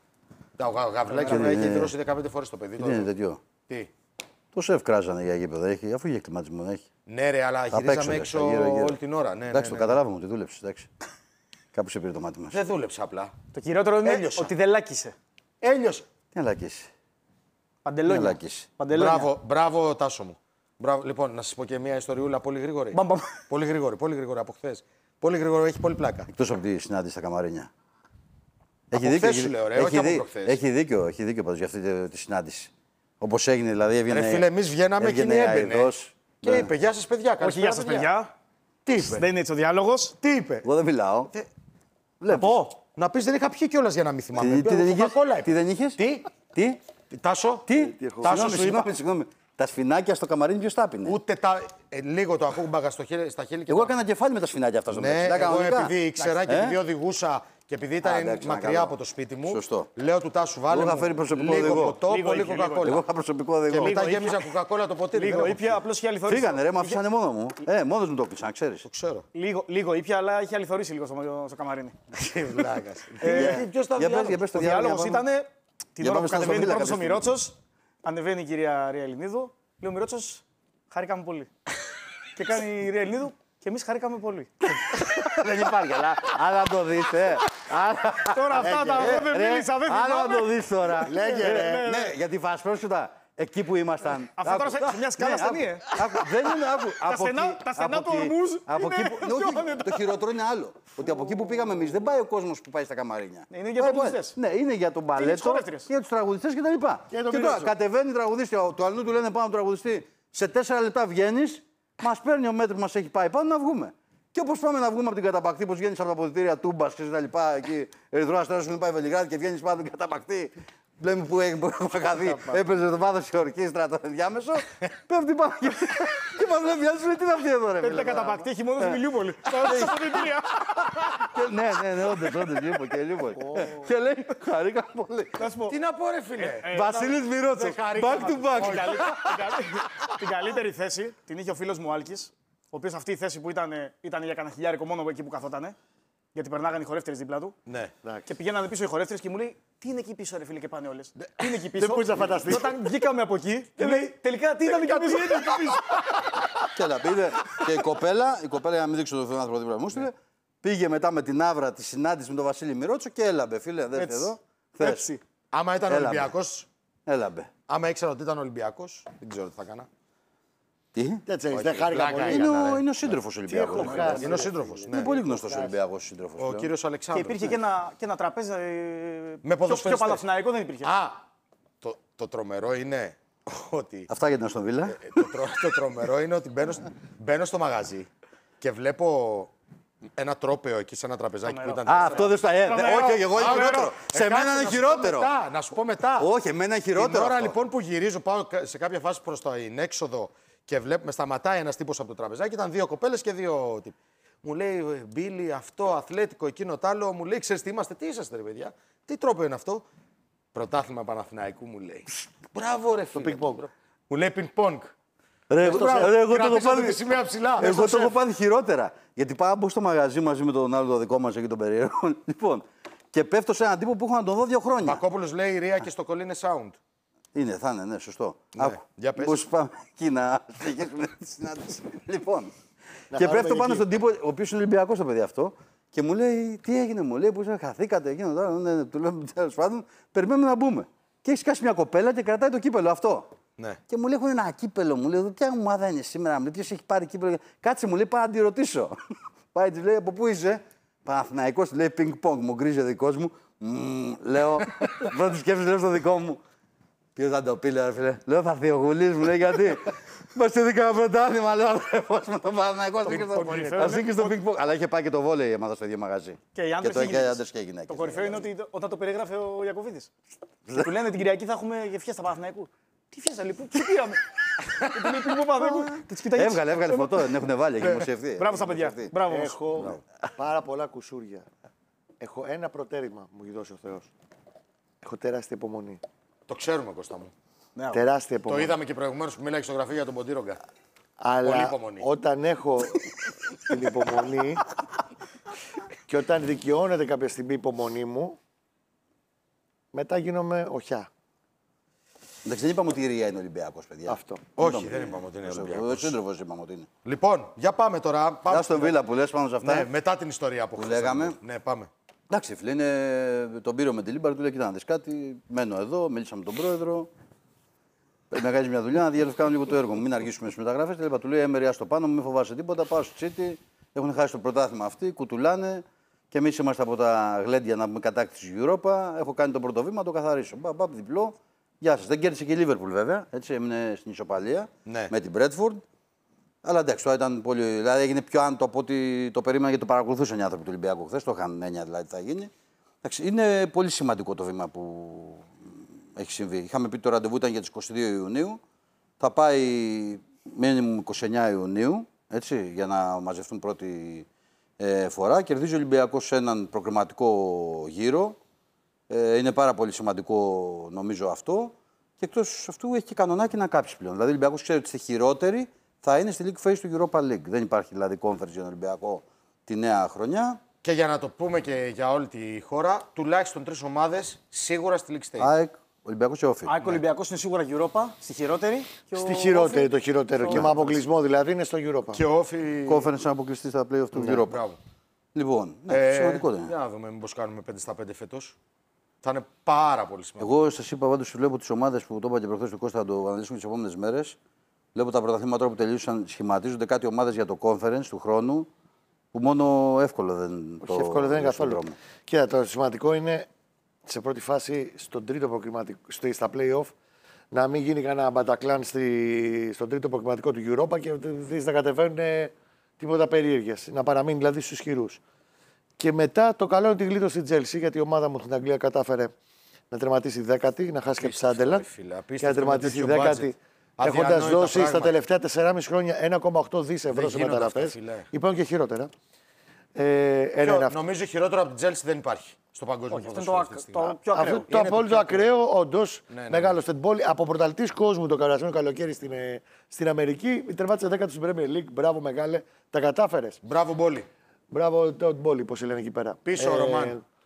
Ο Γαβριλάκης έχει δηλώσει δεκαπέντε φορές το παιδί. Τι είναι τέτοιο? Τι. Το σεφ κράζανε για γήπεδο, έχει, αφού είχε κλιματισμό έχει. Ναι, ρε, αλλά γυρίζαμε έξω γύρω, γύρω. όλη την ώρα. Ναι, εντάξει, ναι, το ναι, καταλάβαμε ότι δούλεψε. Εντάξει. Κάπου σε πήρε το μάτι μας. Δεν δούλεψε απλά. Το κυριότερο είναι Έλειωσα. ότι δεν λάκησε. Έλειωσε. Τι να λακίσει. Παντελόνια. Μπράβο, μπράβο, Τάσο μου. Μπράβο. Λοιπόν, να σας πω και μια ιστοριούλα πολύ γρήγορη. Μπαμ, μπαμ. Πολύ γρήγορη, πολύ γρήγορη από χθες. Πολύ γρήγορη, έχει πολύ πλάκα. Εκτός από τη συνάντηση στα Καμαρίνια. Έχει δίκιο. Έχει, λέω, ρε, έχει, όχι δί, από έχει δίκιο, έχει δίκιο πάντως για αυτή τη, τη συνάντηση. Όπως έγινε, δηλαδή έβγαινε. Ρε φίλε, εμείς βγαίναμε και είναι έμπαινε. Και είπε, γεια σας παιδιά. Όχι, γεια σας παιδιά. Τι είπε? Δεν είναι έτσι ο διάλογος. Τι είπε? Εγώ δεν μιλάω. Θε... Βλέπεις. Να πεις δεν είχα πιει κιόλας για να μην θυμάμαι. Τι, τι, δεν είχες? Τι δεν είχες? Τι? Τι? Τάσο? Τι? Τάσο σου είπα. Συγγνώμη. Τα σφινάκια στο καμαρίνι ποιος τα πίνε? Ούτε τα. Ε, λίγο το ακούμπαγα στο χέρι, στα χέρια. Εγώ έκανα κεφάλι με τα σφινάκια αυτά στο ναι, μεταξύ. εγώ επειδή ήξερα και επειδή οδηγούσα και επειδή ήταν Α, εντάξει, μακριά από το σπίτι μου. Σωστό. Λέω του Τάσου βάλε. Εγώ θα φέρει προσωπικό λίγο οδηγό. ποτό, λίγο πολύ είχε, κοκακόλα. Εγώ είχα προσωπικό οδηγό. Και μετά γέμιζα κοκακόλα το ποτήρι. Λίγο ήπια, απλώς είχε αληθωρήσει. Φύγανε ρε, με αφήσανε μόνο μου. Ε, μόνος μου το κλείσαν, ξέρεις. Το ξέρω. Λίγο, λίγο ήπια, αλλά είχε αληθωρήσει λίγο στο, στο καμαρίνι. Βλάκας. Ποιος τα διάλογος? Ο διάλογος ήταν την ώρα που κατεβαίνει πρώτος ο Μιρότσος, ανεβαίνει η κυρία Ρία Ελληνίδου, λέει ο Μιρότσος, χαρήκαμε πολύ. Και κάνει η Ρία Ελληνίδου, και εμείς χαρήκαμε πολύ. Δεν υπάρχει, αλλά να το δεις, ε. Τώρα αυτά τα δεν μίλησα, δεν θυμάμαι. Άρα να το δεις τώρα. Λέγε ρε. Ναι, γιατί φασπρόσουτα, εκεί που ήμασταν. Αυτό τώρα σε μια σκάλα στενή, ε. Δεν είναι, άκου. Τα στενά του ορμούς είναι... Το χειρότερο είναι άλλο. Ότι από εκεί που πήγαμε εμείς δεν πάει ο κόσμος που πάει στα καμαρίνια. Είναι για τραγουδιστές. Ναι, είναι για τον μπαλέτο, για τους τραγουδιστές κτλ. Και τώρα κατεβαίνει τραγουδίστρια, του αλλού του λένε πάνω τραγουδιστή, σε τέσσερα λεπτά βγαίνεις, μας παίρνει ο μέτρος που μας έχει πάει πάνω να βγούμε. Και όπως πάμε να βγούμε από την Καταπακτή, πως βγαίνεις από τα αποδυτήρια Τούμπας και τα λοιπά, εκεί Ερυθρό Αστέρας που πάει Βελιγράδι και βγαίνεις πάνω από την Καταπακτή. Βλέπουμε που έχουμε χαθεί, έπαιζε το βάθος η ορκίστρα το ενδιάμεσο. Πέφτει πάνω και, και μας λέει μια τι είναι αυτή εδώ ρε. Πέφτει Καταπακτή, έχει μόνο στη Μιλιούπολη. Στα αποδυτήρια. Ναι, ναι, ναι, όντως, όντως, λείπω και λείπω. Και λέει, χαρήκα πολύ. Τι να πω ρε φίλε. Βασίλης Μιρότσος, back to back. Την καλύτερη θέση την είχε ο φίλος μου Άλκης, ο οποίος αυτή η θέση που ήταν, ήταν για κανένα χιλιάρικο μόνο εκεί που καθότανε, γιατί περνάγανε οι χορεύτριες δίπλα του. Ναι. Και πηγαίνανε πίσω οι χορεύτριες και μου λέει: τι είναι εκεί πίσω, ρε φίλε, και πάνε όλες. Τι είναι εκεί πίσω. Δεν μπορείς να φανταστείς. Όταν βγήκαμε από εκεί, και λέει: τελικά τι ήταν εκεί πίσω. Και έλα, πήγε και η κοπέλα, η κοπέλα για να μην δείξω το άνθρωπο δίπλα μου, στείλε, πήγε μετά με την Άβρα τη συνάντηση με τον Βασίλη Μυρότσο και έλαμπε, φίλε. Δέστε εδώ. Χθες. Έτσι. Άμα ήταν Ολυμπιακός. Έλαμπε. Άμα ήξερα ότι ήταν Ολυμπιακός, δεν ξέρω τι θα έκανα. Τι? Έτσι, δεν χάρηκα πολύ. Είναι ο, είναι ο σύντροφος Ολυμπιακός. Είναι ο σύντροφος. Είναι πολύ γνωστός Ολυμπιακός σύντροφος. Ο κύριος Και Αλεξάνδρου. υπήρχε και ένα, και ένα τραπέζι. ε, Με πιο, ποδοσφαιριστές. πιο Παναθηναϊκό δεν υπήρχε. Α, το, το τρομερό είναι ότι. Αυτά για την Αστον Βίλα. Ε, το, τρο, το τρομερό είναι ότι μπαίνω, σ- μπαίνω στο μαγαζί και βλέπω ένα τρόπαιο εκεί σε ένα τραπεζάκι που ήταν. Α, αυτό δεν στο ε, Τρομερό. όχι, εγώ είναι Α, χειρότερο. ωραίο. Σε Ε, μένα κάτσε, είναι να σου πω χειρότερο. μετά, να σου πω μετά. Όχι, εμένα είναι χειρότερο. Την ώρα αυτό. λοιπόν που γυρίζω, πάω σε κάποια φάση προς το έξοδο και βλέπω, με σταματάει ένας τύπος από το τραπεζάκι, ήταν δύο κοπέλες και δύο τύποι. Μου λέει, Μπίλι, αυτό, αθλέτικο, εκείνο, τ' άλλο. Μου λέει, ξέρεις τι είμαστε, τι είσαστε, ρε παιδιά. Τι τρόπο είναι αυτό. Πρωτάθλημα Παναθηναϊκού μου λέει. Μπράβο, ρε φίλε. ping-pong. Μου λέει ping-pong. Ρε, εγώ, ρε, εγώ το έχω Κρατήσατε πάθει. τη σημαία ψηλά. Εγώ Στο το έχω σεφ. πάθει χειρότερα. Γιατί πάω να μπω στο μαγαζί μαζί με τον άλλο το δικό μα εκεί τον περίεργο. Λοιπόν, και πέφτω σε έναν τύπο που έχω να τον δω δύο χρόνια. Πακόπουλος λέει η Ρία και στο κολλή είναι sound. Είναι, θα είναι, ναι, σωστό. Ναι, Άκου. για πες. Πώς πάμε εκεί να συνεχίσουμε τη συνάντηση. Λοιπόν, Να και πάρουμε πέφτω πάνω εκεί. στον τύπο, ο οποίος είναι Ολυμπιακός το παιδί αυτό, και μου λέει, τι έγινε, μου λέει, που είσαι, χαθήκατε εκείνο τώρα. Ναι, ναι, του λέω, τέλος πάντων, περιμένουμε να μπούμε. Και έχει σκάσει μια κοπέλα και κρατάει το κύπελο αυτό. Ναι. Και μου λέει, έχουν ένα κύπελο. Μου λέει, ποια ομάδα είναι σήμερα, μου λέει, ποιος έχει πάρει κύπελο. Κάτσε, μου λέει, πάω να τη ρωτήσω. Πάει, τη λέει, από πού είσαι. Παναθηναϊκός, λέει, πινκ-πονγκ, μου γκρίζει ο δικός μου. Μμμ, λέω, πρώτη σκέψη, λέω στο δικό μου. Ποιος θα το πει, λέω, φίλε. Λέω, θα έρθει ο Γουλής, μου λέει, γιατί. Μας τη δίκα πρωτάθλημα, λέω, αδερφός με τον Παναθηναϊκό. Ας βγει στο πινκ-πονγκ. Αλλά είχε πάει και το βόλεϊ η ομάδα στο ίδιο μαγαζί. Και οι άντρες το και οι γυναίκες. άντρες και οι γυναίκες. Το κορυφαίο είναι ότι όταν το περιγράφει ο Ιακωβίδης. Και του λένε την Κυριακή θα έχουμε φιέστα Παναθηναϊκού. Τι φιέστα, λοιπόν, τι πήραμε. Και του λέει πινκ Παναθηναϊκού. Και τους κοιτάει έτσι. Έβγαλε, έβγαλε φωτό, δεν έχουν βάλει, έχει δημοσιευτεί. Μπράβο στα παιδιά. Μπράβο όμως. Έχω πάρα πολλά κουσούρια. Έχω ένα προτέρημα που μου έχει δώσει ο Θεός. Έχω τεράστια υπομονή. Το ξέρουμε, Κώστα μου. Τεράστια Το υπομονή. είδαμε και προηγουμένως που μίλαγε στο γραφείο για τον Ποντήρογκα. Πολύ Αλλά υπομονή. όταν έχω την υπομονή και όταν δικαιώνεται κάποια στιγμή η υπομονή μου, μετά γίνομαι οχιά. Εντάξει, δεν είπαμε ότι η Ρία είναι Ολυμπιακός, παιδιά. Αυτό. Όχι, δεν είπαμε ότι είναι Ο Ολυμπιακός. σύντροφος είπαμε ότι είναι. Λοιπόν, για πάμε τώρα. Πάμε Γεια στον Βίλα που λες πάνω σε αυτά. Ναι, μετά την ιστορία που, Που χθες λέγαμε. ήταν. Ναι, πάμε. Εντάξει, φίλε, είναι... τον πήρε με τη Λίμπαρ, του λέει: Κοίτα, να δεις κάτι. Μένω εδώ, μίλησα με τον πρόεδρο. Πρέπει να κάνει μια δουλειά, να διαλευκάνω λίγο το έργο μου. Μην αργήσουμε στι μεταγραφές. Τελικά του λέει: Έμερια στο πάνω μου, μην φοβάσαι τίποτα. Πάω στο Τσίτι. Έχουν χάσει το πρωτάθλημα αυτοί, κουτουλάνε. Και εμείς είμαστε από τα γλέντια να πούμε κατάκτηση Europa. Έχω κάνει το πρώτο βήμα, το καθαρίσω. Μπα, μπα, διπλό. Γεια σας. Δεν κέρδισε και η Λίβερπουλ βέβαια. Έτσι έμεινε στην ισοπαλία Ναι. με την Μπρέτφορντ. Αλλά εντάξει, τώρα ήταν πολύ. Δηλαδή έγινε πιο άνετο από ό,τι το περίμενα γιατί το παρακολουθούσαν οι άνθρωποι του Ολυμπιακού χθες. Το είχαν έννοια δηλαδή τι θα γίνει. Εντάξει, είναι πολύ σημαντικό το βήμα που έχει συμβεί. Είχαμε πει το ραντεβού ήταν για τις είκοσι δύο Ιουνίου. Θα πάει μήνυμου είκοσι εννέα Ιουνίου έτσι, για να μαζευτούν πρώτη ε, φορά. Κερδίζει ο Ολυμπιακός σε έναν προκριματικό γύρο. Ε, είναι πάρα πολύ σημαντικό νομίζω αυτό. Και εκτός αυτού έχει και κανονάκι να κάψει πλέον. Δηλαδή ο Ολυμπιακός ξέρει ότι στη χειρότερη θα είναι στη League Phase του Europa League. Δεν υπάρχει δηλαδή conference για τον Ολυμπιακό τη νέα χρονιά. Και για να το πούμε και για όλη τη χώρα, τουλάχιστον τρεις ομάδες σίγουρα στη League Stage. ΑΕΚ, Ολυμπιακός και Όφη. ΑΕΚ Ολυμπιακός είναι σίγουρα Europa, στη χειρότερη. Και ο Στη χειρότερη Όφη- το χειρότερο. Και με αποκλεισμό δηλαδή είναι στο Europa. Και ο Όφη. Conference να αποκλειστεί στα play-off του Europa. Μπράβο. Λοιπόν, ναι, Ε, σημαντικό δεν για είναι. να δούμε μήπως κάνουμε πέντε στα πέντε φέτος. Θα είναι πάρα πολύ σημαντικό. Εγώ σα είπα πάντω βλέπω τι ομάδε που το είπα και προχθέ του Κώστα, θα το αναλύσουμε τι επόμενε μέρε. Βλέπω τα πρωταθλήματα τώρα που τελείωσαν, σχηματίζονται κάτι ομάδε για το conference του χρόνου που μόνο εύκολο δεν το. Όχι εύκολο δεν είναι στον καθόλου. δρόμο. Κοίτα, το σημαντικό είναι σε πρώτη φάση στον τρίτο προκριματικό, στο- στα play-off να μην γίνει κανένα μπατακλάν στη, στον τρίτο προκριματικό του Europa και δεις να κατεβαίνουν ε, τίποτα περίεργες. Να παραμείνει δηλαδή στους ισχυρούς. Και μετά το καλό είναι τη γλίτω στην Chelsea, γιατί η ομάδα μου στην Αγγλία κατάφερε να τερματίσει δέκατη, να χάσει και τη Σάντελαντ ρε φίλε, και να απίστευτο τερματίσει με τέτοιο δέκατη. budget. Έχοντα Αδιανόητα δώσει στα πράγματα. τελευταία τεσσεράμισι χρόνια ένα κόμμα οκτώ δις ευρώ Δεν σε γίνονται μεταγραφές. αυτά, φίλε. Υπάρχουν και χειρότερα. Ε, ένα Ποιο- είναι αυτό. νομίζω χειρότερο από την Chelsea δεν υπάρχει στο παγκόσμιο Όχι, αυτό είναι ποδόσφαιρο το, αυτή τη ακ- στιγμή. το πιο ακραίο. Αυτό το Είναι το απόλυτο πιο ακραίο, όντω. ναι. Μεγάλο στετμπόλ. Από πρωταλτή κόσμου το περασμένο καλοκαίρι στην, ε, στην Αμερική. Τερμάτισε δέκατη στην Premier League. Μπράβο, μεγάλε. Τα κατάφερε. Μπράβο, Μπόλι. Μπράβο, το Μπόλι, πώ λένε εκεί πέρα. Πίσω ο Ρωμάν.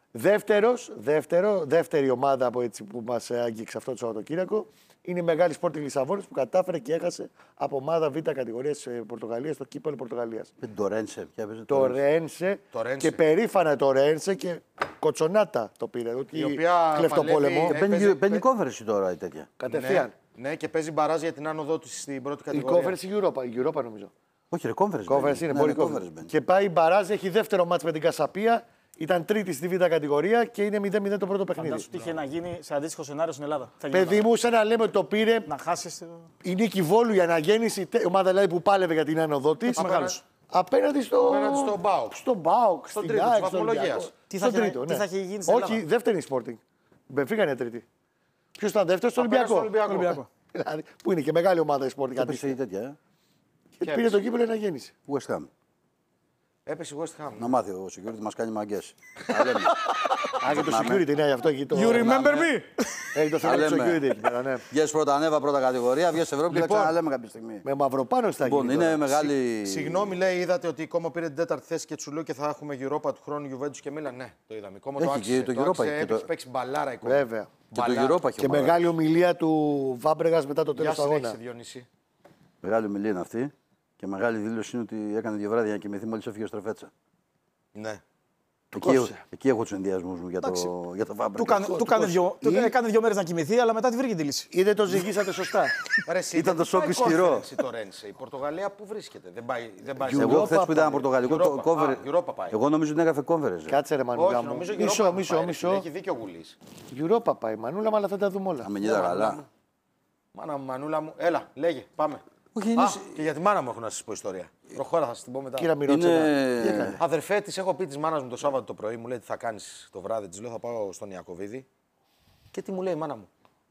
Δεύτερος, δεύτερο, δεύτερη ομάδα από έτσι που μας άγγιξε αυτό το Σαββατοκύριακο είναι η μεγάλη Sporting Λισαβόνης που κατάφερε και έχασε από ομάδα Β κατηγορίας της Πορτογαλίας στο κύπελλο Πορτογαλίας. Με το Ρένσε. Ποια παίζει Το Ρένσε και περήφανα το Ρένσε και κοτσονάτα το πήρε. Η οποία κλεφτοπόλεμο. παλεύει- Παίρνει κόβερση τώρα η τέτοια. Κατευθείαν. Ναι, ναι, και παίζει μπαράζ για την άνοδό της στην πρώτη Η κατηγορία. κόβερση η Europa, η Europa νομίζω. Όχι, ρε, κόβερση. Κόβερση είναι πολύ κόβερση. Και πάει η Μπαράζ, έχει δεύτερο μάτς με την Κασαπία. Ήταν τρίτη στη Β κατηγορία και είναι μηδέν μηδέν το πρώτο παιχνίδι. Φαντάσου τι είχε να γίνει σε αντίστοιχο σενάριο στην Ελλάδα. Θα Παιδί γινόταν. μου, σαν να λέμε ότι το πήρε Να χάσει. η Νίκη Βόλου η αναγέννηση, η ομάδα δηλαδή που πάλευε για την άνοδό τη. Μεγάλος. Απέναντι στο. Απέναντι στο Μπάουκ. Στον Μπάουκ, Στον στην τρίτο ΑΕΚ, της στον βαθμολογίας. Ολυμπιακό. Τι θα Στον είχε- τρίτο, τι ναι. θα είχε γίνει στην Όχι, Ελλάδα. δεύτερη η Sporting. Η Μπενφίκα είναι τρίτη. Ποιο ήταν δεύτερο, στον Απέναντι Ολυμπιακό. στον Ολυμπιακό. Δηλαδή, που είναι και μεγάλη ομάδα η Sporting. Έπεσε η τέτοια. ε. Και πήρε το κύπελο αναγέννηση. West Ham. Έπεσε η West Ham. Να μάθει ο security μας κάνει μαγκές. Τα λέμε. Α, και το security, ναι, γι' αυτό εκεί το. You remember me? Έχει το θέμα Τα του λέμε. security εκεί πέρα, ναι. Βγες πρώτα ανέβα, πρώτα κατηγορία, βγες Ευρώπη και τα Λοιπόν. ξαναλέμε κάποια στιγμή. Με μαυροπάνω στα Λοιπόν, γίνει. είναι τώρα. μεγάλη. Συγγνώμη, λέει, είδατε ότι η Κόμο πήρε την τέταρτη θέση και του λέω και θα έχουμε Europa του χρόνου Juventus και Μίλαν. Ναι, το είδαμε. Η Κόμο το Έχει άξιζε. και το το Europa άξιζε, και το- έχει παίξει μπαλάρα η Κόμο. Βέβαια. Και το Μπαλάρα. Europa έχει Και ομάδα. μεγάλη ομιλία του Βάμπρεγας μετά το Γεια τέλος του συνέχισε, αγώνα. Διονύση. Μεγάλη ομιλία είναι αυτή. Και μεγάλη δήλωση είναι ότι έκανε δύο βράδια να κοιμηθεί μόλις έφυγε ο Στρεφέτσα. Ναι. Εκεί, κόψε. εκεί έχω του ενδιασμού μου για το, για το Του Φάμπρεκα. κάνε- του κάνε δύο- του έκανε δύο μέρες να κοιμηθεί, αλλά μετά τη βρήκε τη λύση. Ή δεν το ζυγίσατε σωστά. Ρε, εσύ, Ήταν δεν το σοκ πάει ισχυρό. conference το Ρένσε. Η Πορτογαλία πού βρίσκεται. Δεν πάει. Δεν πάει σε Εγώ Europa. χθε που ήταν πορτογαλικό το Europa. κόβερ. Α, Europa πάει. Εγώ νομίζω ότι έγραφε κόβερ. Κάτσε ρε Μανούλα Όχι, μου. νομίζω Μισό, Europa μισό, πάει, ρε, μισό. Έχει δίκιο ο Γουλής. Europa πάει Μανούλα, μου, αλλά θα τα δούμε όλα. Να μην είδα καλά. Μάνα μου, Μανούλα μου. Έλα, λέγε, πάμε. Όχι, Α, είναι. και για τη μάνα μου έχω να σα πω ιστορία. Προχώρα, θα σα την πω μετά. Κύρα Μυρότσα. Είναι. Αδερφέ τη, έχω πει τη μάνα μου το Σάββατο το πρωί, μου λέει τι θα κάνει το βράδυ. Τη λέω θα πάω στον Ιακωβίδη. Και τι μου λέει η μάνα μου.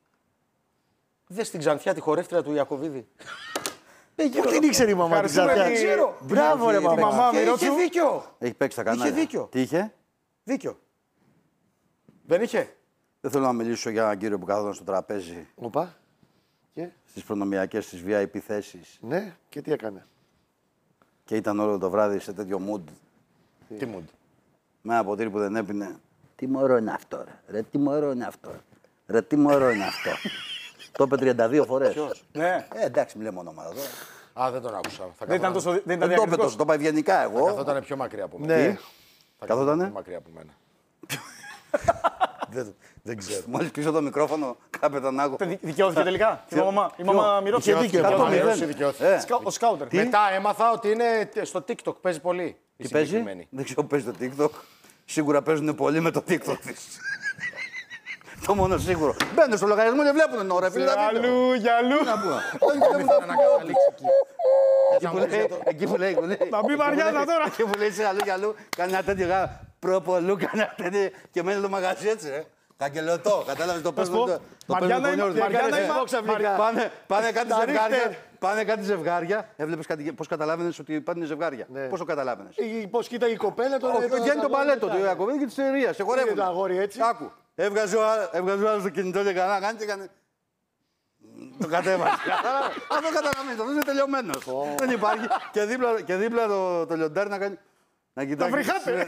Δε στην Ξανθιά τη χορεύτρια του Ιακωβίδη. Πού την ήξερε η μαμά της Ευχαριστούμε Ζατιά. τη- ξέρω. Μπράβο ρε Τη μαμά. μαμά. Και Μυρότσου. είχε δίκιο. Έχει παίξει τα κανάλια. δίκιο. Τι είχε. Δίκιο. Δεν είχε. Δεν θέλω να μιλήσω για έναν κύριο που καθόταν στο τραπέζι Οπα. Και, στι προνομιακέ τη βι άι πι θέσει ναι, και τι έκανε. και ήταν όλο το βράδυ σε τέτοιο mood. Τι μου. Με ένα ποτήρι που δεν έπινε. Τι μωρό είναι αυτό, ρε. Ρε, τι μωρό είναι αυτό. Ρε, τι μωρό είναι αυτό. Το είπε τριάντα δύο φορές. Ναι. Ε, εντάξει, μην λέμε ονόματα τώρα. Α, δεν τον άκουσα. Θα Δεν ήταν καθόταν- τόσο. Δεν ήταν Δεν το είπε διακριτικός. τόσο, το είπα ευγενικά εγώ. καθόταν πιο μακριά από μένα. Ναι. Θα καθότανε? πιο μακριά από μένα. δεν, δεν ξέρω. Μόλις κλείσω το μικρόφωνο, κάποτε τον άκου. Δι- Δικαιώθηκε τελικά. Η μαμά, η μαμά Μυρότσα. Είχε δίκιο, Εκατό εκατό μηδέν. Δικαιώθηκε, δικαιώθηκε. Ε, Σκα- Ο σκάουτερ. Μετά έμαθα ότι είναι στο TikTok, παίζει πολύ. η τι παίζει, συγκεκριμένη. δεν ξέρω που παίζει το TikTok. Σίγουρα παίζουν πολύ με το TikTok της. Το μόνο σίγουρο. Μπαίνουν στο λογαριασμό και βλέπουν την ώρα. Φίλε, τα βίντεο. Γυαλού, γυαλού. Δεν ήθελα να καταλήξει εκεί. Εκεί που λέει- Εκεί που λέει. Να μπει Μαριάννα τώρα. Εκεί που λέει σε αλλού και αλλού, κάνει ένα τέτοιο γά. Προπολού, κάνει ένα τέτοιο και μένει το μαγαζί έτσι, ρε. Καγκελωτό, κατάλαβε το πω, παίζουν. το- Το Μαριάννα παίζουν είμαι- πολύ Μαριάννα ωραία. είμαι- Ε, ξαφνικά. Πάνε, πάνε κάτι Τα ζευγάρια. ρίχτερ. Πάνε κάτι ζευγάρια. Έβλεπε πώ καταλάβαινε ότι πάνε ζευγάρια. Ναι. Πώ το καταλάβαινε. Πώ κοίταγε η κοπέλα τώρα. Όχι, βγαίνει το παλέτο του Ιακωβίδη και τη εταιρεία. Και χορεύουν. το αγόρι έτσι. Άκου. Έβγαζε ο άλλο- έβγαζε ο άλλο το κινητό και κανένα κάνει και έκανε. Το κατέβασε. Κατάλαβε. Αυτό καταλαβαίνει. Αυτό είναι τελειωμένο. Δεν υπάρχει. Και δίπλα, και δίπλα το, το λιοντάρι να κάνει. Να κοιτάξει. βρυχάτε.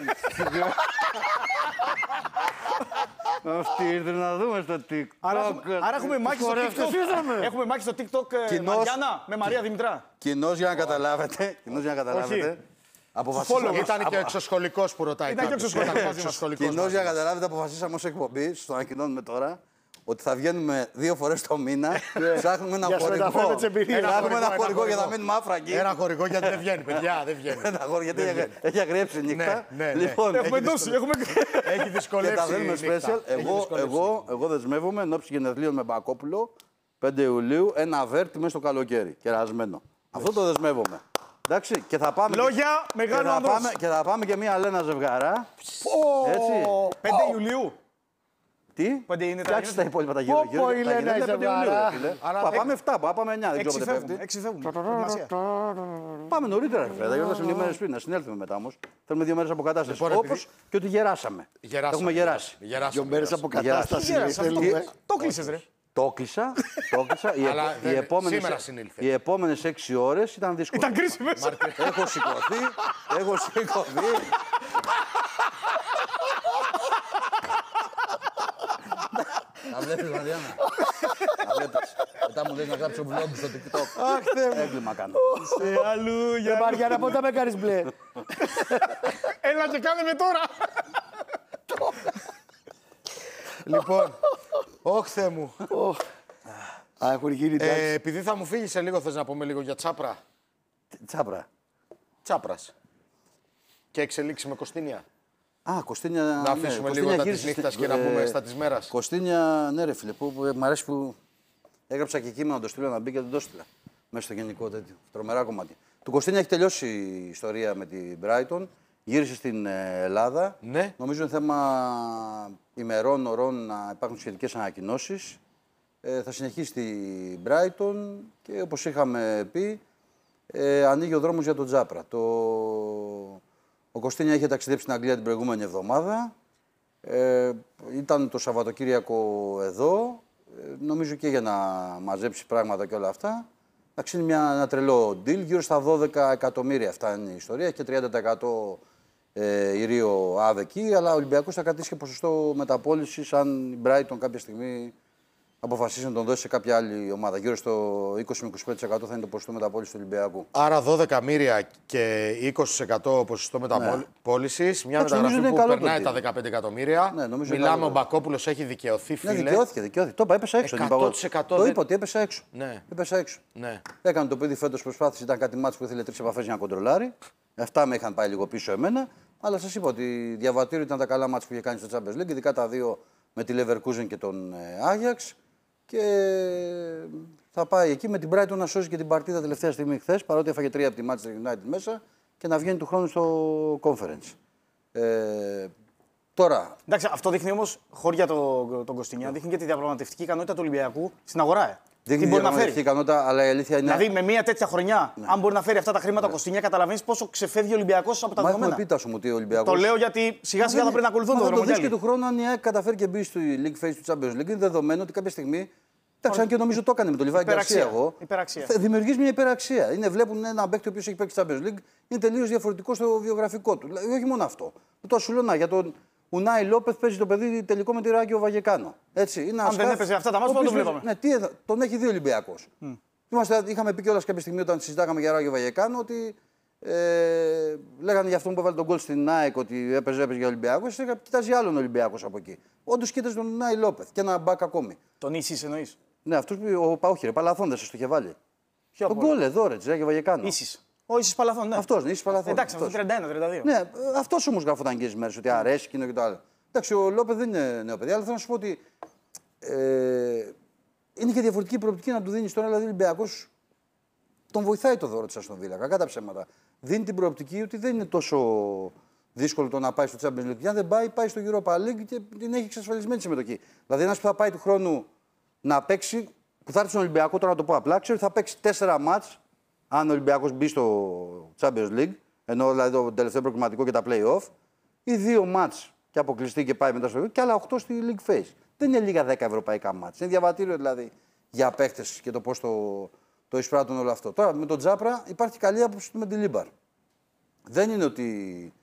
Αυτή ήρθε να δούμε στο TikTok. Άρα έχουμε- άρα έχουμε μάχη στο TikTok. Έχουμε μάχη στο TikTok ε, Κοινώς- Μαριάννα με Μαρία Δημητρά. Κοινώς για να καταλάβετε. Κοινώς για να καταλάβετε. Αποφασίσαμε. Ήταν και ο εξωσχολικό που ρωτάει. Ήταν και ο κάποιος. εξωσχολικός. Ήταν και ο εξωσχολικός Κοινώς μαζί για να μας. καταλάβετε, αποφασίσαμε ως εκπομπή, στο ανακοινώνουμε τώρα, ότι θα βγαίνουμε δύο φορές το μήνα. Ψάχνουμε ένα Για να χορηγό. μεταφέρουμε τις εμπειρίες. Ένα Ψάχνουμε ένα χορηγό, χορηγό ένα για να χορηγό. μείνουμε άφραγγοι. Ένα χορηγό γιατί δεν βγαίνει, παιδιά, δεν βγαίνει. Ένα χορηγό γιατί έχει- έχει αγριέψει νύχτα. Ναι, ναι, ναι. Λοιπόν, Έχουμε έχει δώσει. Έχουμε... Έχει και δυσκολεύσει. τα δίνουμε η νύχτα. special. Έχει Εγώ, δυσκολεύσει. εγώ, εγώ δεσμεύομαι εν ώψη γενεθλίων με Μπακόπουλο, πέντε Ιουλίου, ένα βέρτι μέσα στο καλοκαίρι. Κερασμένο. Αυτό το δεσμεύομαι. Εντάξει, και θα πάμε. Λόγια και μεγάλου θα ανδρός. πάμε, και θα πάμε και μία Λένα ζευγαρά. Έτσι. πέντε Ιουλίου. Τι, Πέντε είναι τα φτιάξτε τα γύρω. υπόλοιπα τα Πω, γύρω-γύρω. πω, Τα η Λένα γυρνάνε η πέντε Ιουλίου, ζευγαρά. ρε φίλε. Αλλά Πα, δεν- Πάμε εφτά, πάμε, πάμε εννιά, δεν ξέρω Έξι πότε φεύγουν. πέφτει. Έξι φεύγουν. Προετοιμασία. Πάμε νωρίτερα, ρε φίλε. Θα γιορτάσουμε δύο μέρες πριν, να συνέλθουμε μετά όμως. Θέλουμε δύο μέρες αποκατάσταση. Λοιπόν, Όπως και ότι γεράσαμε. Γεράσαμε. Έχουμε γεράσει. Γεράσαμε, Δύο μέρε γεράσαμε. αποκατάσταση. Γέρας, αυτό. θέλουμε. Το κλείσες ρε. Το κλείσα, το κλείσα. Οι, Αλλά επο- δεν- οι επόμενες, σήμερα συνήλθε. οι επόμενες έξι ώρες ήταν δύσκολες. Ήταν κρίσιμες. Έχω σηκωθεί, έχω σηκωθεί. Τα βλέπεις, Μαριάννα. Τα βλέπεις. Μετά μου λες να γράψω vlog στο TikTok. Αχ, Θεέ μου. Έγκλημα κάνω. Σε αλλού, για Ε, Μαριάννα, πότε θα με κάνεις μπλε. Έλα και κάνε με τώρα. Λοιπόν, όχ Θεέ μου. Α, έχουν γίνει Ε, εντάξει. επειδή θα μου φύγει σε λίγο, θες να πούμε λίγο για Τσάπρα. Τσάπρα. Τσάπρας. Και εξελίξει με Κωστίνια. Α, Κωστίνια. Να αφήσουμε λίγο τα της νύχτας και να πούμε στα της μέρας. Κωστίνια, ναι, ρε φίλε, που, που, μ' αρέσει που έγραψα και κείμενο να το στείλω να μπει και δεν το έστειλα. Μέσα στο γενικό τέτοιο. Τρομερά κομμάτι. Του Κωστίνια έχει τελειώσει η ιστορία με την Brighton. Γύρισε στην ε, Ελλάδα. Ναι. Νομίζω είναι θέμα ημερών, ωρών να υπάρχουν σχετικές ανακοινώσεις. Ε, θα συνεχίσει στην Brighton και όπως είχαμε πει, ε, ανοίγει ο δρόμος για τον Τζάπρα. Το... Ο Κωστίνια είχε ταξιδέψει στην Αγγλία την προηγούμενη εβδομάδα. Ε, ήταν το Σαββατοκύριακο εδώ. Ε, νομίζω και για να μαζέψει πράγματα και όλα αυτά. Εντάξει, είναι μια, ένα τρελό deal. Γύρω στα δώδεκα εκατομμύρια αυτά είναι η ιστορία. Έχει και τριάντα τοις εκατό ε, ειρίο ΑΔ εκεί. Αλλά ο Ολυμπιακός θα κρατήσει και ποσοστό μεταπώλησης αν η Brighton κάποια στιγμή αποφασίσει να τον δώσει σε κάποια άλλη ομάδα. Γύρω στο είκοσι με είκοσι πέντε τοις εκατό θα είναι το ποσοστό μεταπώλησης του Ολυμπιακού. Άρα δώδεκα μοίρια και είκοσι τοις εκατό ποσοστό μεταπώλησης. Μια Εντάξει, μεταγραφή νομίζω που είναι καλό περνάει το τα deal. δεκαπέντε εκατομμύρια. Ναι, νομίζω είναι Μιλάμε, καλό. ο Μπακόπουλος έχει δικαιωθεί, Ναι, φίλε. δικαιώθηκε, δικαιώθηκε. Το είπα, έπεσε έξω. δεν είπα εγώ. εκατό τοις εκατό Το δεν- είπα ότι έπεσε έξω. Ναι. Έπεσε έξω. Ναι. Έκανε το παιδί φέτος προσπάθησε, ήταν κάτι μάτς που ήθελε τρεις επαφές για να κοντρολάρει. Αυτά με είχαν πάει λίγο πίσω εμένα. Αλλά σας είπα ότι διαβατήριο ήταν τα καλά μάτς που είχε κάνει στο Champions League, ειδικά τα δύο με τη Leverkusen και τον Άγιαξ. Και θα πάει εκεί με την Brighton να σώσει και την παρτίδα τελευταία στιγμή χθες, παρότι έφαγε τρία από τη Manchester United μέσα και να βγαίνει του χρόνου στο Conference. Ε, τώρα, Εντάξει, αυτό δείχνει όμως, χώρια τον το Κωστίνια, δείχνει και τη διαπραγματευτική ικανότητα του Ολυμπιακού στην αγορά. Ε. δείχνει Τι μπορεί να φέρει. διαπραγματευτική ικανότητα, αλλά η αλήθεια είναι. Δηλαδή, με μια τέτοια χρονιά, αν μπορεί να φέρει αυτά τα χρήματα ο Κωστίνια, καταλαβαίνει πόσο ξεφεύγει ο Ολυμπιακός από τα Μα έχουμε δεδομένα. πει, Τάσο μου, ότι ο Ολυμπιακός. Το λέω γιατί σιγά σιγά θα πρέπει να ακολουθούν το το δρόμο δρόμο. κι Και άλλοι. του χρόνου, αν η ΑΕΚ καταφέρει και μπει στο League Phase του Champions League, είναι δεδομένο ότι κάποια στιγμή. Εντάξει, αν και νομίζω το έκανε με τον Λιβάη Γκαρσία. Υπεραξία. Εγώ. Υπεραξία. Δημιουργεί μια υπεραξία. Είναι, βλέπουν έναν παίκτη ο οποίο έχει παίξει Champions League, είναι τελείω διαφορετικό στο βιογραφικό του. Δηλαδή, όχι μόνο αυτό. Το σου λέω να, για τον Ουνάι Λόπεθ παίζει το παιδί τελικό με τη Ράκιο Βαγεκάνο. Έτσι, είναι Αν δεν έπαιζε αυτά τα μάτια, δεν το βλέπαμε. Ναι, τι, έδα- τον έχει δει ο Ολυμπιακός. Mm. Είμαστε, είχαμε πει κιόλας κάποια στιγμή όταν συζητάγαμε για Ράγιο Βαγεκάνο ότι ε, λέγανε για αυτόν που έβαλε τον γκολ στην ΑΕΚ ότι έπαιζε, έπαιζε για Ολυμπιακό. Έλεγα, κοιτάζει άλλον Ολυμπιακό από εκεί. Όντως κοίταζε τον Νάι Λόπεθ και ένα μπακ ακόμη. Τον ίσης εννοείς. Ναι, αυτό που ο Παόχη, Παλαθόν δεν σα το είχε βάλει. Ποιο Τον από όλα? γκολ εδώ, ρε, Ράγιο Βαγεκάνο. Ίσης. Ο Ίσης Παλαθών, ναι. Αυτό, ναι, Ίσης Παλαθών. Εντάξει, αυτό αυτός. τριάντα ένα τριάντα δύο. Ναι, αυτό όμω γράφονταν και τι μέρε ότι αρέσει εκείνο και το άλλο. Εντάξει, ο Λόπεθ δεν είναι νέο παιδί, αλλά θέλω να σου πω ότι ε, είναι και διαφορετική προοπτική να του δίνει τώρα. Δηλαδή, ο Ολυμπιακός τον βοηθάει το δώρο τη Αστον Βίλα. Κακά τα ψέματα. Δίνει την προοπτική ότι δεν είναι τόσο δύσκολο το να πάει στο Champions League. Αν δεν πάει, πάει στο Europa League και την έχει εξασφαλισμένη συμμετοχή. Δηλαδή, ένα που θα πάει του χρόνου να παίξει, που θα έρθει στον Ολυμπιακό, τώρα να το πω απλά, ξέρω ότι θα παίξει τέσσερα μάτς αν ο Ολυμπιακός μπει στο Champions League, ενώ δηλαδή το τελευταίο προκριματικό και τα play-off, ή δύο μάτς και αποκλειστεί και πάει μετά στο League, και άλλα οκτώ στη League Phase. Δεν είναι λίγα δέκα ευρωπαϊκά μάτς. Είναι διαβατήριο δηλαδή για παίχτες και το πώς το, το εισπράττουν όλο αυτό. Τώρα με τον Τζάπρα υπάρχει καλή άποψη με την Λίμπαρ. Δεν είναι ότι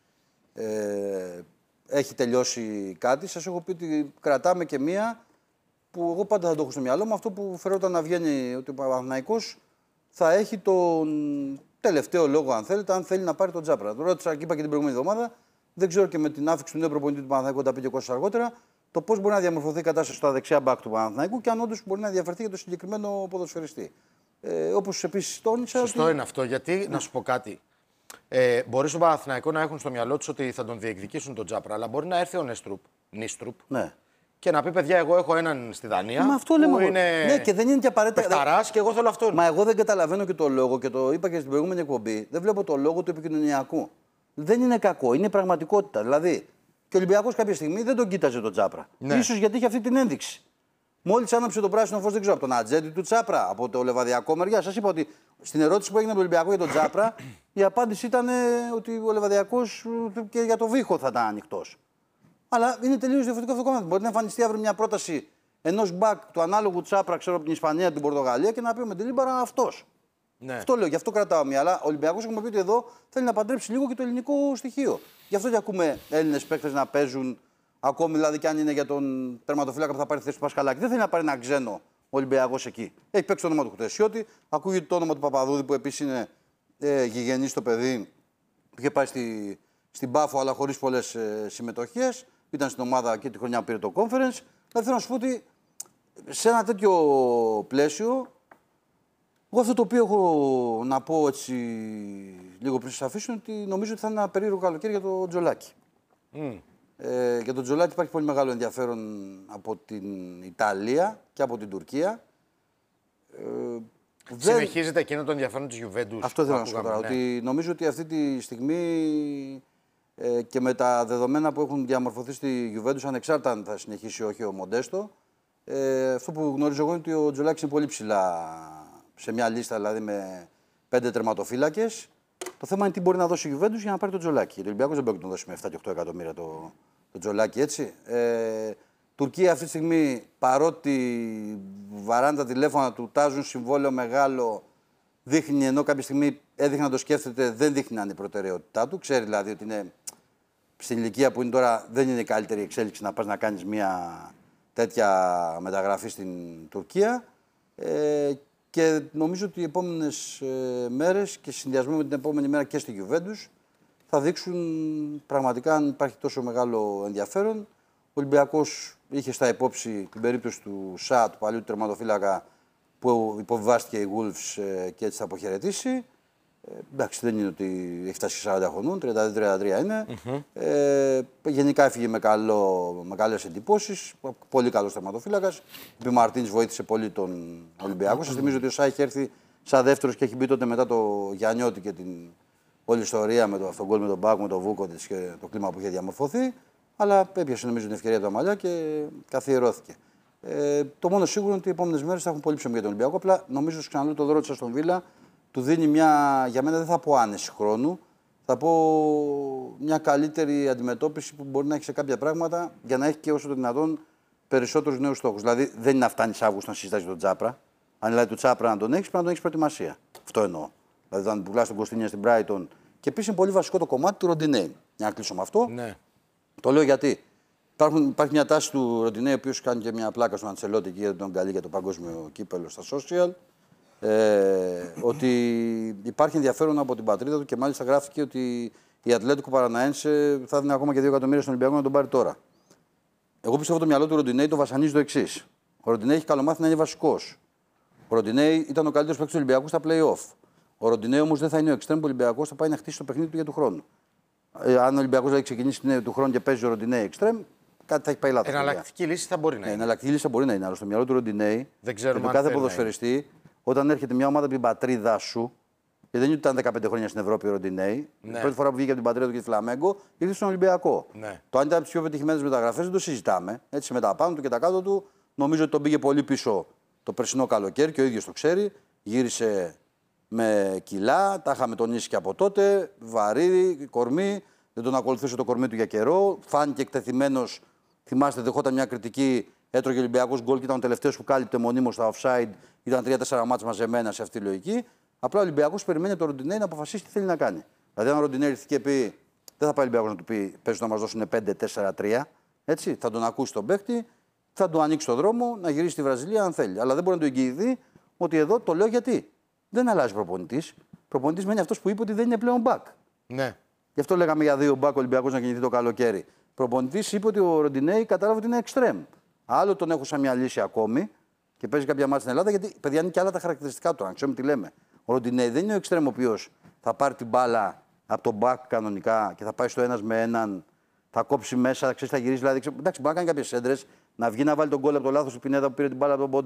ε, έχει τελειώσει κάτι. Σας έχω πει ότι κρατάμε και μία που εγώ πάντα θα το έχω στο μυαλό μου. Αυτό που φερόταν να βγαίνει ότι ο Παναθηναϊκός θα έχει τον τελευταίο λόγο, αν θέλετε, αν θέλει να πάρει τον Τζάπρα. Το ρώτησα και είπα και την προηγούμενη εβδομάδα. Δεν ξέρω και με την άφηξη του νέου προπονητή του Παναθηναϊκού, τα πει και ο Κώστας αργότερα, το πώς μπορεί να διαμορφωθεί η κατάσταση στο δεξιά μπακ του Παναθηναϊκού και αν όντως μπορεί να διαφερθεί για το συγκεκριμένο ποδοσφαιριστή. Ε, όπως επίσης τόνισα. Σωστό ότι... είναι αυτό, γιατί να σου πω κάτι. Ε, μπορεί στον Παναθηναϊκό να έχουν στο μυαλό του ότι θα τον διεκδικήσουν τον Τζάπρα, αλλά μπορεί να έρθει ο Νέστρουπ, Νίστρουπ Ναι. και να πει: παιδιά, εγώ έχω έναν στη Δανία. Μα αυτό λέμε που εγώ. είναι Ναι, και δεν είναι και απαραίτητα. παιχταράς και εγώ θέλω αυτόν. Μα εγώ δεν καταλαβαίνω και το λόγο και το είπα και στην προηγούμενη εκπομπή. Δεν βλέπω το λόγο του επικοινωνιακού. Δεν είναι κακό, είναι πραγματικότητα. Δηλαδή, και ο Ολυμπιακός κάποια στιγμή δεν τον κοίταζε τον Τζάπρα. Ναι. Ίσως γιατί είχε αυτή την ένδειξη. Μόλις άναψε το πράσινο φως, δεν ξέρω, από τον ατζέντη του Τσάπρα, από το λεβαδιακό μεριά. Σας είπα ότι στην ερώτηση που έγινε από τον Ολυμπιακό για τον Τσάπρα, η απάντηση ήταν ε, ότι ο λεβαδιακός ε, και για το βήχο θα ήταν ανοιχτός. Αλλά είναι τελείως διαφορετικό αυτό το κομμάτι. Μπορεί να εμφανιστεί αύριο μια πρόταση ενός μπακ του ανάλογου Τσάπρα, ξέρω, από την Ισπανία, την Πορτογαλία και να πει με την Λίμπαρα αυτός. Ναι. Αυτό λέω, γι' αυτό κρατάω μία. Αλλά ο Ολυμπιακός έχουμε πει ότι εδώ θέλει να παντρέψει λίγο και το ελληνικό στοιχείο. Γι' αυτό και ακούμε Έλληνες παίκτες να παίζουν Ακόμη δηλαδή και αν είναι για τον τερματοφύλακα που θα πάρει τη θέση του Πασχαλάκη. Δεν θέλει να πάρει ένα ξένο Ολυμπιακός εκεί. Έχει παίξει το όνομα του Χτεσιώτη, ακούγεται το όνομα του Παπαδούδη που επίσης είναι ε, γηγενής στο παιδί. Είχε πάει στη, στην Πάφο αλλά χωρίς πολλές ε, συμμετοχές. Ήταν στην ομάδα και τη χρονιά που πήρε το conference. Δηλαδή θέλω να σου πω ότι σε ένα τέτοιο πλαίσιο, εγώ αυτό το οποίο έχω να πω έτσι λίγο πριν σας αφήσω είναι ότι νομίζω ότι θα είναι ένα περίεργο καλοκαίρι για το Τζολάκη. Mm. Ε, για τον Τζολάκη υπάρχει πολύ μεγάλο ενδιαφέρον από την Ιταλία και από την Τουρκία. Ε, Συνεχίζεται δεν... εκείνο το ενδιαφέρον της Juventus. Αυτό θέλω να σου πω τώρα. Ναι. Ότι νομίζω ότι αυτή τη στιγμή ε, και με τα δεδομένα που έχουν διαμορφωθεί στη Juventus, ανεξάρτητα αν θα συνεχίσει ή όχι ο Μοντέστο, ε, αυτό που γνωρίζω εγώ είναι ότι ο Τζολάκης είναι πολύ ψηλά σε μια λίστα, δηλαδή με πέντε τερματοφύλακες. Το θέμα είναι τι μπορεί να δώσει η Juventus για να πάρει τον Τζολάκη. Ο Ολυμπιακός δεν μπορεί να τον δώσει με επτά και οκτώ εκατομμύρια το, το Τζολάκη, έτσι. Ε, Τουρκία αυτή τη στιγμή, παρότι βαράνε τα τηλέφωνα του, τάζουν συμβόλαιο μεγάλο, δείχνει, ενώ κάποια στιγμή έδειχνε να το σκέφτεται, δεν δείχνει να είναι η προτεραιότητά του. Ξέρει δηλαδή ότι είναι στην ηλικία που είναι τώρα, δεν είναι η καλύτερη εξέλιξη να πας να κάνεις μια τέτοια μεταγραφή στην Τουρκία. Ε, και νομίζω ότι οι επόμενες ε, μέρες και συνδυασμό με την επόμενη μέρα και στη Juventus θα δείξουν πραγματικά αν υπάρχει τόσο μεγάλο ενδιαφέρον. Ο Ολυμπιακός είχε στα υπόψη την περίπτωση του Σα, του παλιού τερματοφύλακα, που υποβιβάστηκε η Wolves ε, και έτσι θα αποχαιρετήσει. Ε, εντάξει, δεν είναι ότι έχει φτάσει σαράντα χρονών, τριάντα δύο τριάντα τρία είναι. Mm-hmm. Ε, γενικά έφυγε με, καλό, με καλές εντυπώσεις. Πολύ καλός τερματοφύλακας. Ο Μαρτίνς βοήθησε πολύ τον Ολυμπιακό. Mm-hmm. Σας θυμίζω ότι ο Σα έχει έρθει σαν δεύτερος και έχει μπει τότε μετά το Γιαννιώτη και την όλη ιστορία με το αυτόν γκολ με τον Μπάκ, με τον Βούκοτιτς και το κλίμα που είχε διαμορφωθεί. Αλλά έπιασε νομίζω την ευκαιρία του Αμαλιά και καθιερώθηκε. Ε, το μόνο σίγουρο είναι ότι οι επόμενες μέρες θα έχουν πολύ ψωμί για τον Ολυμπιακό. Απλά νομίζω, ξαναλέω, το δώρο της Αστον Βίλα του δίνει μια, για μένα δεν θα πω άνεση χρόνου, θα πω μια καλύτερη αντιμετώπιση που μπορεί να έχει σε κάποια πράγματα για να έχει και όσο το δυνατόν περισσότερους νέους στόχους. Δηλαδή δεν είναι να φτάνει Αύγουστο να συζητάς τον Τσάπρα. Αν δηλαδή του Τσάπρα να τον έχει, πρέπει να τον έχει προετοιμασία. Αυτό εννοώ. Δηλαδή όταν πουλάς τον Κωστίνια στην Brighton. Και επίσης είναι πολύ βασικό το κομμάτι του Ροντινέι. Για να κλείσω με αυτό. Ναι. Το λέω γιατί. Υπάρχουν, υπάρχει μια τάση του Ροντινέι, ο οποίος κάνει και μια πλάκα στον Αντσελότη και τον καλεί για το παγκόσμιο κύπελο στα social. Ε, ότι υπάρχει ενδιαφέρον από την πατρίδα του και μάλιστα γράφτηκε ότι η Ατλέτικο Παραναένσε θα δίνει ακόμα και δύο εκατομμύρια στον Ολυμπιακό να τον πάρει τώρα. Εγώ πιστεύω το μυαλό του Ροντινέι το βασανίζει το εξής. Ο Ροντινέι έχει καλομάθει να είναι βασικός. Ο Ροντινέι ήταν ο καλύτερος παίκτης του Ολυμπιακού στα play-off. Ο Ροντινέι όμως δεν θα είναι ο εξτρέμ που ο Ολυμπιακός θα πάει να χτίσει το παιχνίδι του για του χρόνου. Ε, αν ο Ολυμπιακός έχει ξεκινήσει την του χρόνου και παίζει ο Ροντινέι εξτρέμ, κάτι θα έχει πάει λάθος. Εναλλακτική λύση θα μπορεί να είναι. Ε, εναλλακτική λύση θα μπορεί να είναι. Αλλά στο μυαλό του Ροντινέι, και του κάθε ποδοσφαιριστή, όταν έρχεται μια ομάδα από την πατρίδα σου, και δεν είναι ότι ήταν δεκαπέντε χρόνια στην Ευρώπη ο Ροντινέι, ναι. Η πρώτη φορά που βγήκε από την πατρίδα του και τη Φλαμέγκο, ήρθε στον Ολυμπιακό. Ναι. Το αν ήταν από τις πιο πετυχημένες μεταγραφές δεν το συζητάμε. Έτσι, με τα πάνω του και τα κάτω του, νομίζω ότι τον πήγε πολύ πίσω το περσινό καλοκαίρι και ο ίδιος το ξέρει. Γύρισε με κιλά, τα είχαμε τονίσει και από τότε. Βαρύ, κορμί, δεν τον ακολουθούσε το κορμί του για καιρό. Φάνηκε εκτεθειμένος, θυμάστε, δεχόταν μια κριτική. Έτρωγε ο Ολυμπιακός γκολ και ήταν ο τελευταίος που κάλυπτε μονίμως στα offside. Ήταν τρία τέσσερα μάτς μαζεμένα σε αυτή τη λογική. Απλά ο Ολυμπιακός περιμένει τον Ροντινέι να αποφασίσει τι θέλει να κάνει. Δηλαδή, αν ο Ροντινέι έρθει και πει, δεν θα πάει ο Ολυμπιακός να του πει: Πες να μας δώσουν πέντε τέσσερα τρία. Έτσι, θα τον ακούσει τον παίκτη, θα του ανοίξει τον δρόμο να γυρίσει στη Βραζιλία αν θέλει. Αλλά δεν μπορεί να του εγγυηθεί ότι εδώ το λέω γιατί. Δεν αλλάζει προπονητής. Προπονητής μένει αυτός που είπε ότι δεν είναι πλέον back. Ναι. Γι' αυτό λέγαμε για δύο back ο Ολυμπιακός να κινηθεί το καλοκαίρι. Προπονητής είπε ότι ο Ροντινέι κατάλαβε ότι είναι extreme. Άλλο τον έχω σαν μια λύση ακόμη και παίζει κάποια μάτια στην Ελλάδα, γιατί παιδιά είναι και άλλα τα χαρακτηριστικά του. Αν ξέρουμε τι λέμε. Ο Ροντινέι δεν είναι ο εξτρέμ ο οποίος θα πάρει την μπάλα από τον back κανονικά και θα πάει στο ένας με έναν, θα κόψει μέσα, ξέρει, θα γυρίσει. Δηλαδή, εντάξει, μπορεί να κάνει κάποιες έντρες, να βγει να βάλει τον γκολ από το λάθος του Πινέδα που πήρε την μπάλα από τον